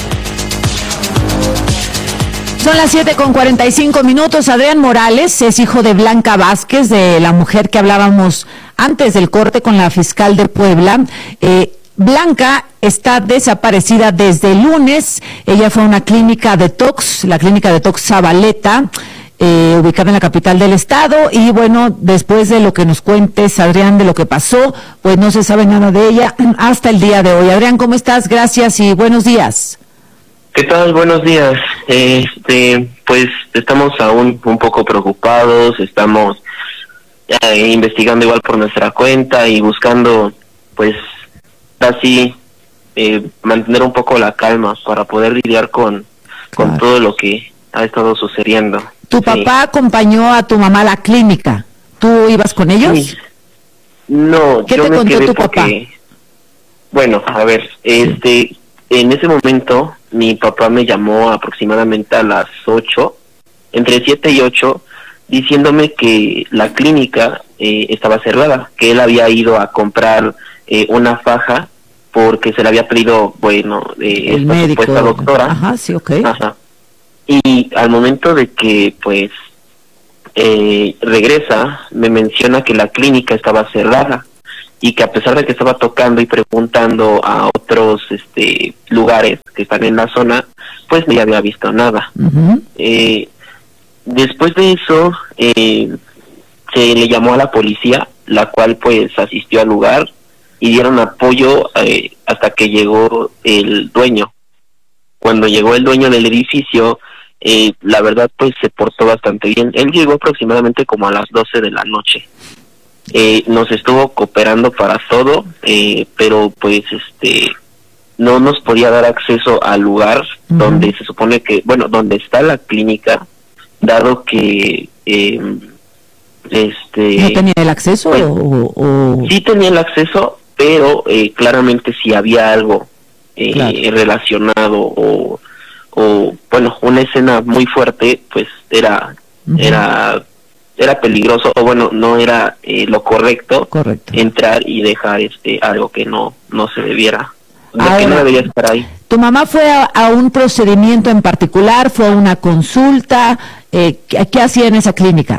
Son las siete con cuarenta y cinco minutos. Adrián Morales es hijo de Blanca Vázquez, de la mujer que hablábamos antes del corte con la fiscal de Puebla. Eh, Blanca está desaparecida desde el lunes. Ella fue a una clínica detox, la clínica detox Zabaleta, eh, ubicada en la capital del estado. Y bueno, después de lo que nos cuentes, Adrián, de lo que pasó, pues no se sabe nada de ella hasta el día de hoy. Adrián, ¿cómo estás? Gracias y buenos días. ¿Qué tal? Buenos días. Este, pues estamos aún un poco preocupados, estamos eh, investigando igual por nuestra cuenta y buscando, pues, así eh, mantener un poco la calma para poder lidiar con, con claro. todo lo que ha estado sucediendo. ¿Tu sí. papá acompañó a tu mamá a la clínica? ¿Tú ibas con ellos? Sí. No, ¿Qué yo te me contó quedé tu porque, papá? Bueno, a ver, este, en ese momento mi papá me llamó aproximadamente a las ocho, entre siete y ocho, diciéndome que la clínica eh, estaba cerrada, que él había ido a comprar eh, una faja porque se le había pedido, bueno, eh, el esta médico, supuesta doctora. Ajá, sí, ok. Ajá. Y al momento de que, pues, eh, regresa, me menciona que la clínica estaba cerrada y que a pesar de que estaba tocando y preguntando a otros este lugares que están en la zona, pues no había visto nada. Uh-huh. Eh, después de eso, eh, se le llamó a la policía, la cual pues asistió al lugar y dieron apoyo eh, hasta que llegó el dueño. Cuando llegó el dueño del edificio, eh, la verdad pues se portó bastante bien. Él llegó aproximadamente como a las doce de la noche. Eh, nos estuvo cooperando para todo, eh, pero pues este no nos podía dar acceso al lugar uh-huh. donde se supone que, bueno, donde está la clínica, dado que eh, este ¿no tenía el acceso? Pues, o, o... Sí tenía el acceso, pero eh, claramente si había algo eh, claro. relacionado o, o bueno, una escena muy fuerte, pues era uh-huh. era era peligroso, o bueno, no era eh, lo correcto, correcto entrar y dejar este algo que no no se debiera, Ahora, que no debería estar ahí. ¿Tu mamá fue a, a un procedimiento en particular? ¿Fue a una consulta? Eh, ¿qué, ¿Qué hacía en esa clínica?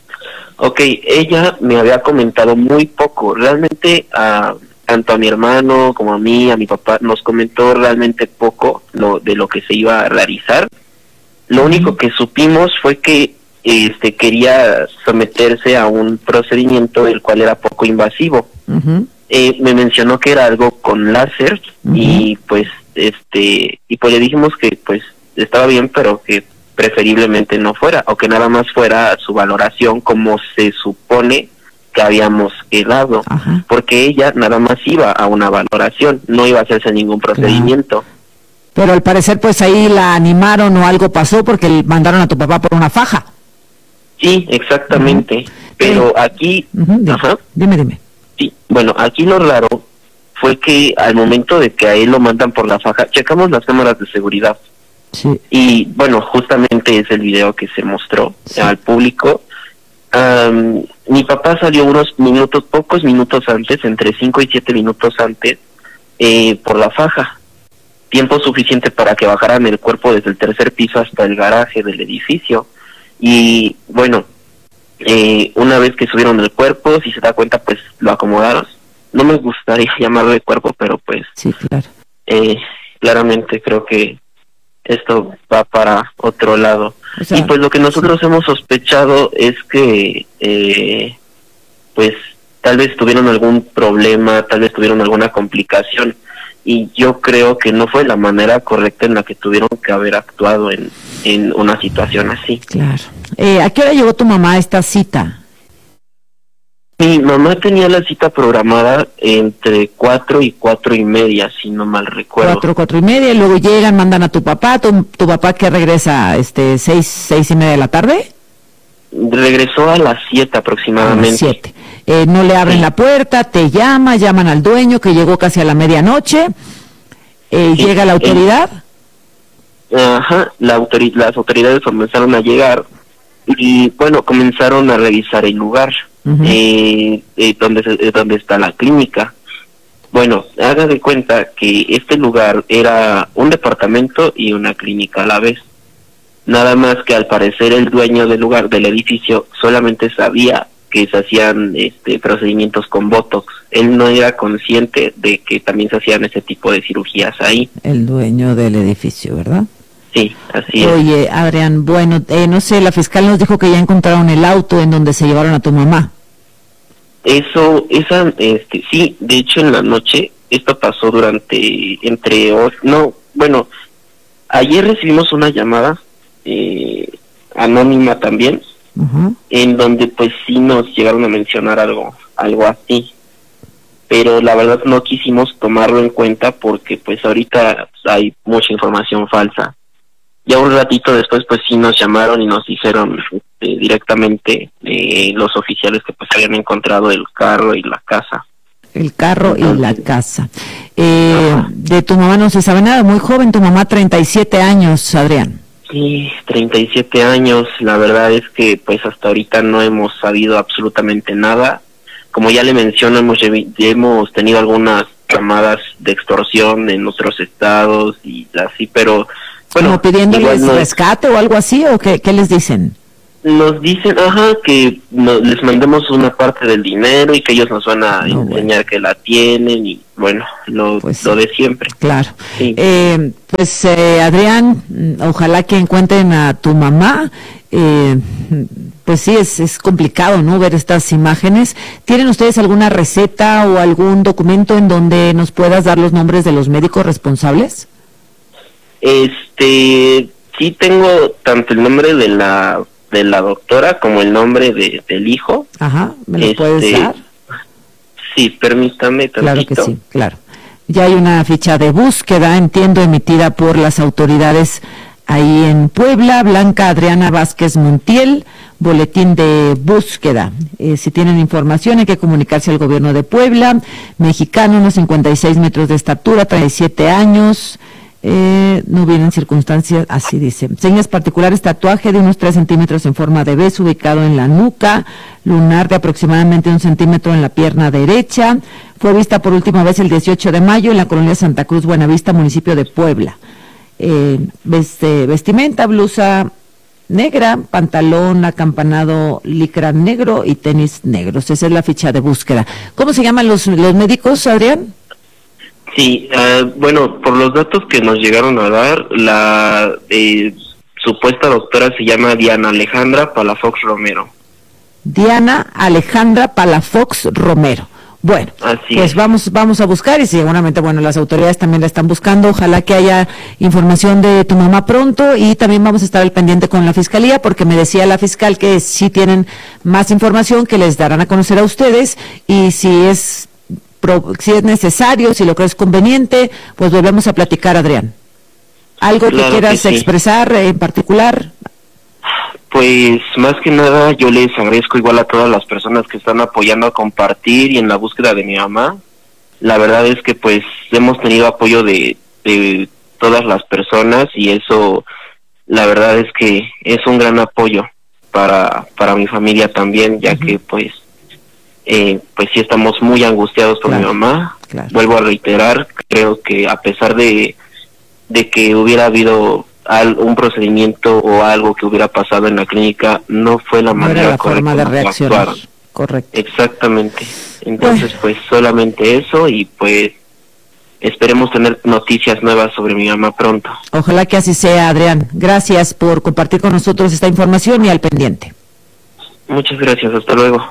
Ok, ella me había comentado muy poco, realmente a, tanto a mi hermano como a mí, a mi papá, nos comentó realmente poco lo de lo que se iba a realizar. Lo uh-huh. único que supimos fue que este quería someterse a un procedimiento el cual era poco invasivo. Uh-huh. Eh, me mencionó que era algo con láser uh-huh. y pues este y pues le dijimos que pues estaba bien, pero que preferiblemente no fuera, o que nada más fuera su valoración como se supone que habíamos quedado, uh-huh. porque ella nada más iba a una valoración, no iba a hacerse ningún procedimiento. Claro. Pero al parecer pues ahí la animaron o algo pasó porque mandaron a tu papá por una faja. Sí, exactamente, uh-huh. pero sí. aquí... Uh-huh. Dime, ajá, dime, dime. Sí, bueno, aquí lo raro fue que al momento de que a él lo mandan por la faja, checamos las cámaras de seguridad. Sí. Y bueno, justamente es el video que se mostró sí. al público. Um, mi papá salió unos minutos, pocos minutos antes, entre cinco y siete minutos antes, eh, por la faja. Tiempo suficiente para que bajaran el cuerpo desde el tercer piso hasta el garaje del edificio. Y bueno, eh, una vez que subieron el cuerpo, si se da cuenta, pues lo acomodaron. No me gustaría llamarlo de cuerpo, pero pues sí, claro. eh, claramente creo que esto va para otro lado. O sea, y pues lo que nosotros sí. hemos sospechado es que eh, pues tal vez tuvieron algún problema, tal vez tuvieron alguna complicación, y yo creo que no fue la manera correcta en la que tuvieron que haber actuado en, en una situación así. Claro. Eh, ¿A qué hora llegó tu mamá a esta cita? Mi mamá tenía la cita programada entre cuatro y cuatro y media, si no mal recuerdo. Cuatro, cuatro y media, y luego llegan, mandan a tu papá. ¿Tu, tu papá que regresa este seis, seis y media de la tarde? Regresó a las siete aproximadamente. A las siete. Eh, no le abren sí. la puerta, te llama, llaman al dueño que llegó casi a la medianoche. Eh, sí. ¿Llega la autoridad? Eh, ajá, la autori- las autoridades comenzaron a llegar y bueno, comenzaron a revisar el lugar. Uh-huh. eh, eh, donde, eh, donde está la clínica. Bueno, haga de cuenta que este lugar era un departamento y una clínica a la vez. Nada más que al parecer el dueño del lugar, del edificio, solamente sabía que se hacían este, procedimientos con Botox. Él no era consciente de que también se hacían ese tipo de cirugías ahí. El dueño del edificio, ¿verdad? Sí, así es. Oye, Adrián, bueno, eh, no sé, la fiscal nos dijo que ya encontraron el auto en donde se llevaron a tu mamá. Eso, esa, este, sí, de hecho en la noche, esto pasó durante, entre, no, bueno, ayer recibimos una llamada, eh, anónima también, uh-huh. en donde pues sí nos llegaron a mencionar algo, algo así, pero la verdad no quisimos tomarlo en cuenta porque pues ahorita hay mucha información falsa. Ya un ratito después pues sí nos llamaron y nos dijeron este, directamente eh, los oficiales que pues habían encontrado el carro y la casa. El carro Entonces, y la casa. Eh, de tu mamá no se sabe nada, muy joven, tu mamá treinta y siete años, Adrián. Sí, treinta y siete años. La verdad es que pues hasta ahorita no hemos sabido absolutamente nada. Como ya le menciono, hemos, hemos tenido algunas llamadas de extorsión en nuestros estados y así, pero bueno. ¿Como pidiéndoles no, rescate o algo así, o qué, qué les dicen? Nos dicen, ajá, que no, les mandemos una parte del dinero y que ellos nos van a no, enseñar bueno. que la tienen y bueno, lo, pues, lo de siempre. Claro. Sí. Eh, pues eh, Adrián, ojalá que encuentren a tu mamá. Eh, pues sí, es, es complicado, ¿no?, ver estas imágenes. ¿Tienen ustedes alguna receta o algún documento en donde nos puedas dar los nombres de los médicos responsables? Este, sí tengo tanto el nombre de la de la doctora como el nombre de, del hijo. Ajá, ¿me lo este, puedes dar? Sí, permítame tantito. Claro que sí, claro. Ya hay una ficha de búsqueda, entiendo, emitida por las autoridades ahí en Puebla. Blanca Adriana Vázquez Montiel, boletín de búsqueda. Eh, si tienen información hay que comunicarse al gobierno de Puebla. Mexicano, unos cincuenta y seis metros de estatura, treinta y siete años. Eh, no vienen circunstancias, así dice. Señas particulares, tatuaje de unos tres centímetros en forma de beso ubicado en la nuca, lunar de aproximadamente un centímetro en la pierna derecha. Fue vista por última vez el dieciocho de mayo en la colonia Santa Cruz, Buenavista, municipio de Puebla. Eh, veste, vestimenta, blusa negra, pantalón acampanado licra negro y tenis negros. Esa es la ficha de búsqueda. ¿Cómo se llaman los, los médicos, Adrián? Sí, uh, bueno, por los datos que nos llegaron a dar, la eh, supuesta doctora se llama Diana Alejandra Palafox Romero. Diana Alejandra Palafox Romero. Bueno, Así pues es. vamos vamos a buscar y seguramente, bueno, las autoridades también la están buscando. Ojalá que haya información de tu mamá pronto y también vamos a estar al pendiente con la fiscalía porque me decía la fiscal que si tienen más información que les darán a conocer a ustedes y si es si es necesario, si lo crees conveniente, pues volvemos a platicar, Adrián. ¿Algo Claro que quieras que sí. expresar en particular? Pues más que nada yo les agradezco igual a todas las personas que están apoyando a compartir y en la búsqueda de mi mamá. La verdad es que pues hemos tenido apoyo de, de todas las personas y eso la verdad es que es un gran apoyo para, para mi familia también, ya uh-huh. que pues Eh, pues sí estamos muy angustiados por claro, mi mamá. Claro. Vuelvo a reiterar, creo que a pesar de, de que hubiera habido al, un procedimiento o algo que hubiera pasado en la clínica, no fue la no manera era la correcta forma de reaccionar. Actuar. Correcto. Exactamente. Entonces, pues solamente eso y pues esperemos tener noticias nuevas sobre mi mamá pronto. Ojalá que así sea, Adrián. Gracias por compartir con nosotros esta información y al pendiente. Muchas gracias, hasta luego.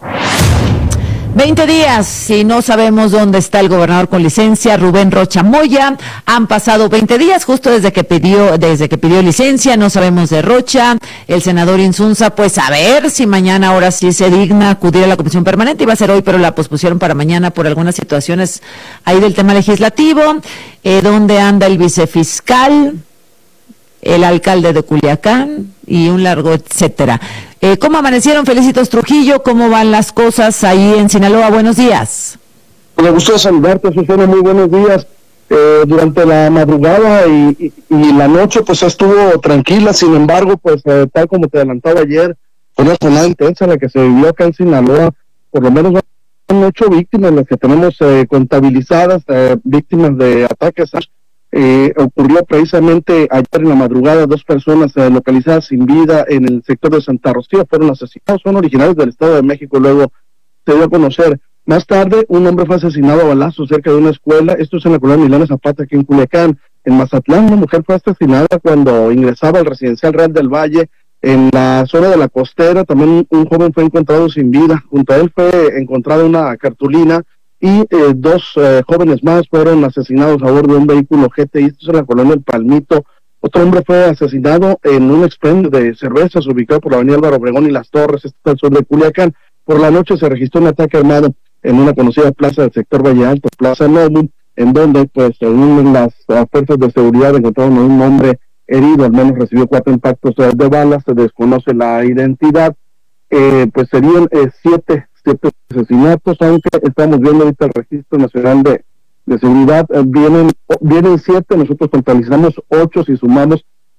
veinte días y no sabemos dónde está el gobernador con licencia, Rubén Rocha Moya. Han pasado veinte días justo desde que pidió desde que pidió licencia, no sabemos de Rocha. El senador Insunza, pues a ver si mañana ahora sí se digna acudir a la comisión permanente. Iba a ser hoy, pero la pospusieron para mañana por algunas situaciones ahí del tema legislativo. Eh, ¿Dónde anda el vicefiscal? El alcalde de Culiacán y un largo etcétera. Eh, ¿Cómo amanecieron, Felicitos Trujillo? ¿Cómo van las cosas ahí en Sinaloa? Buenos días. Me gusto saludarte, Susana, muy buenos días. Eh, durante la madrugada y, y, y la noche pues estuvo tranquila, sin embargo, pues eh, tal como te adelantaba ayer, fue una jornada intensa la que se vivió acá en Sinaloa. Por lo menos son ocho víctimas las que tenemos eh, contabilizadas, eh, víctimas de ataques. Eh, ocurrió precisamente ayer en la madrugada, dos personas eh, localizadas sin vida en el sector de Santa Rocío fueron asesinados, son originarios del Estado de México, luego se dio a conocer. Más tarde, un hombre fue asesinado a balazos cerca de una escuela, esto es en la colonia Milana Zapata, aquí en Culiacán. En Mazatlán, una mujer fue asesinada cuando ingresaba al residencial Real del Valle, en la zona de la costera. También un joven fue encontrado sin vida, junto a él fue encontrada una cartulina y eh, dos eh, jóvenes más fueron asesinados a bordo de un vehículo G T I, esto es en la colonia El Palmito. Otro hombre fue asesinado en un expendio de cervezas ubicado por la avenida Álvaro Obregón y Las Torres, esto es al sur de Culiacán. Por la noche se registró un ataque armado en una conocida plaza del sector Valle Alto, Plaza Novum, en donde, pues, según las uh, fuerzas de seguridad encontraron a un hombre herido, al menos recibió cuatro impactos uh, de balas, se desconoce la identidad. Eh, pues serían eh, siete siete asesinatos, aunque estamos viendo ahorita el Registro Nacional de, de Seguridad, eh, vienen vienen siete, nosotros contabilizamos ocho si sumamos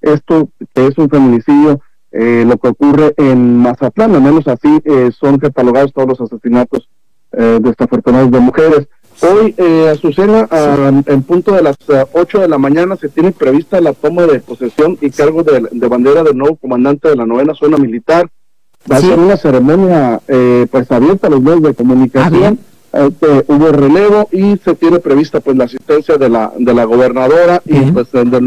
esto que es un feminicidio, eh, lo que ocurre en Mazatlán, al menos así eh, son catalogados todos los asesinatos eh, desafortunados de mujeres. Hoy, eh, Azucena, uh, en punto de las uh, ocho de la mañana se tiene prevista la toma de posesión y cargo de, de bandera del nuevo comandante de la novena zona militar. Va sí. a ser una ceremonia eh, pues abierta a los medios de comunicación. Ah, eh, hubo relevo y se tiene prevista pues la asistencia de la de la gobernadora uh-huh. y pues del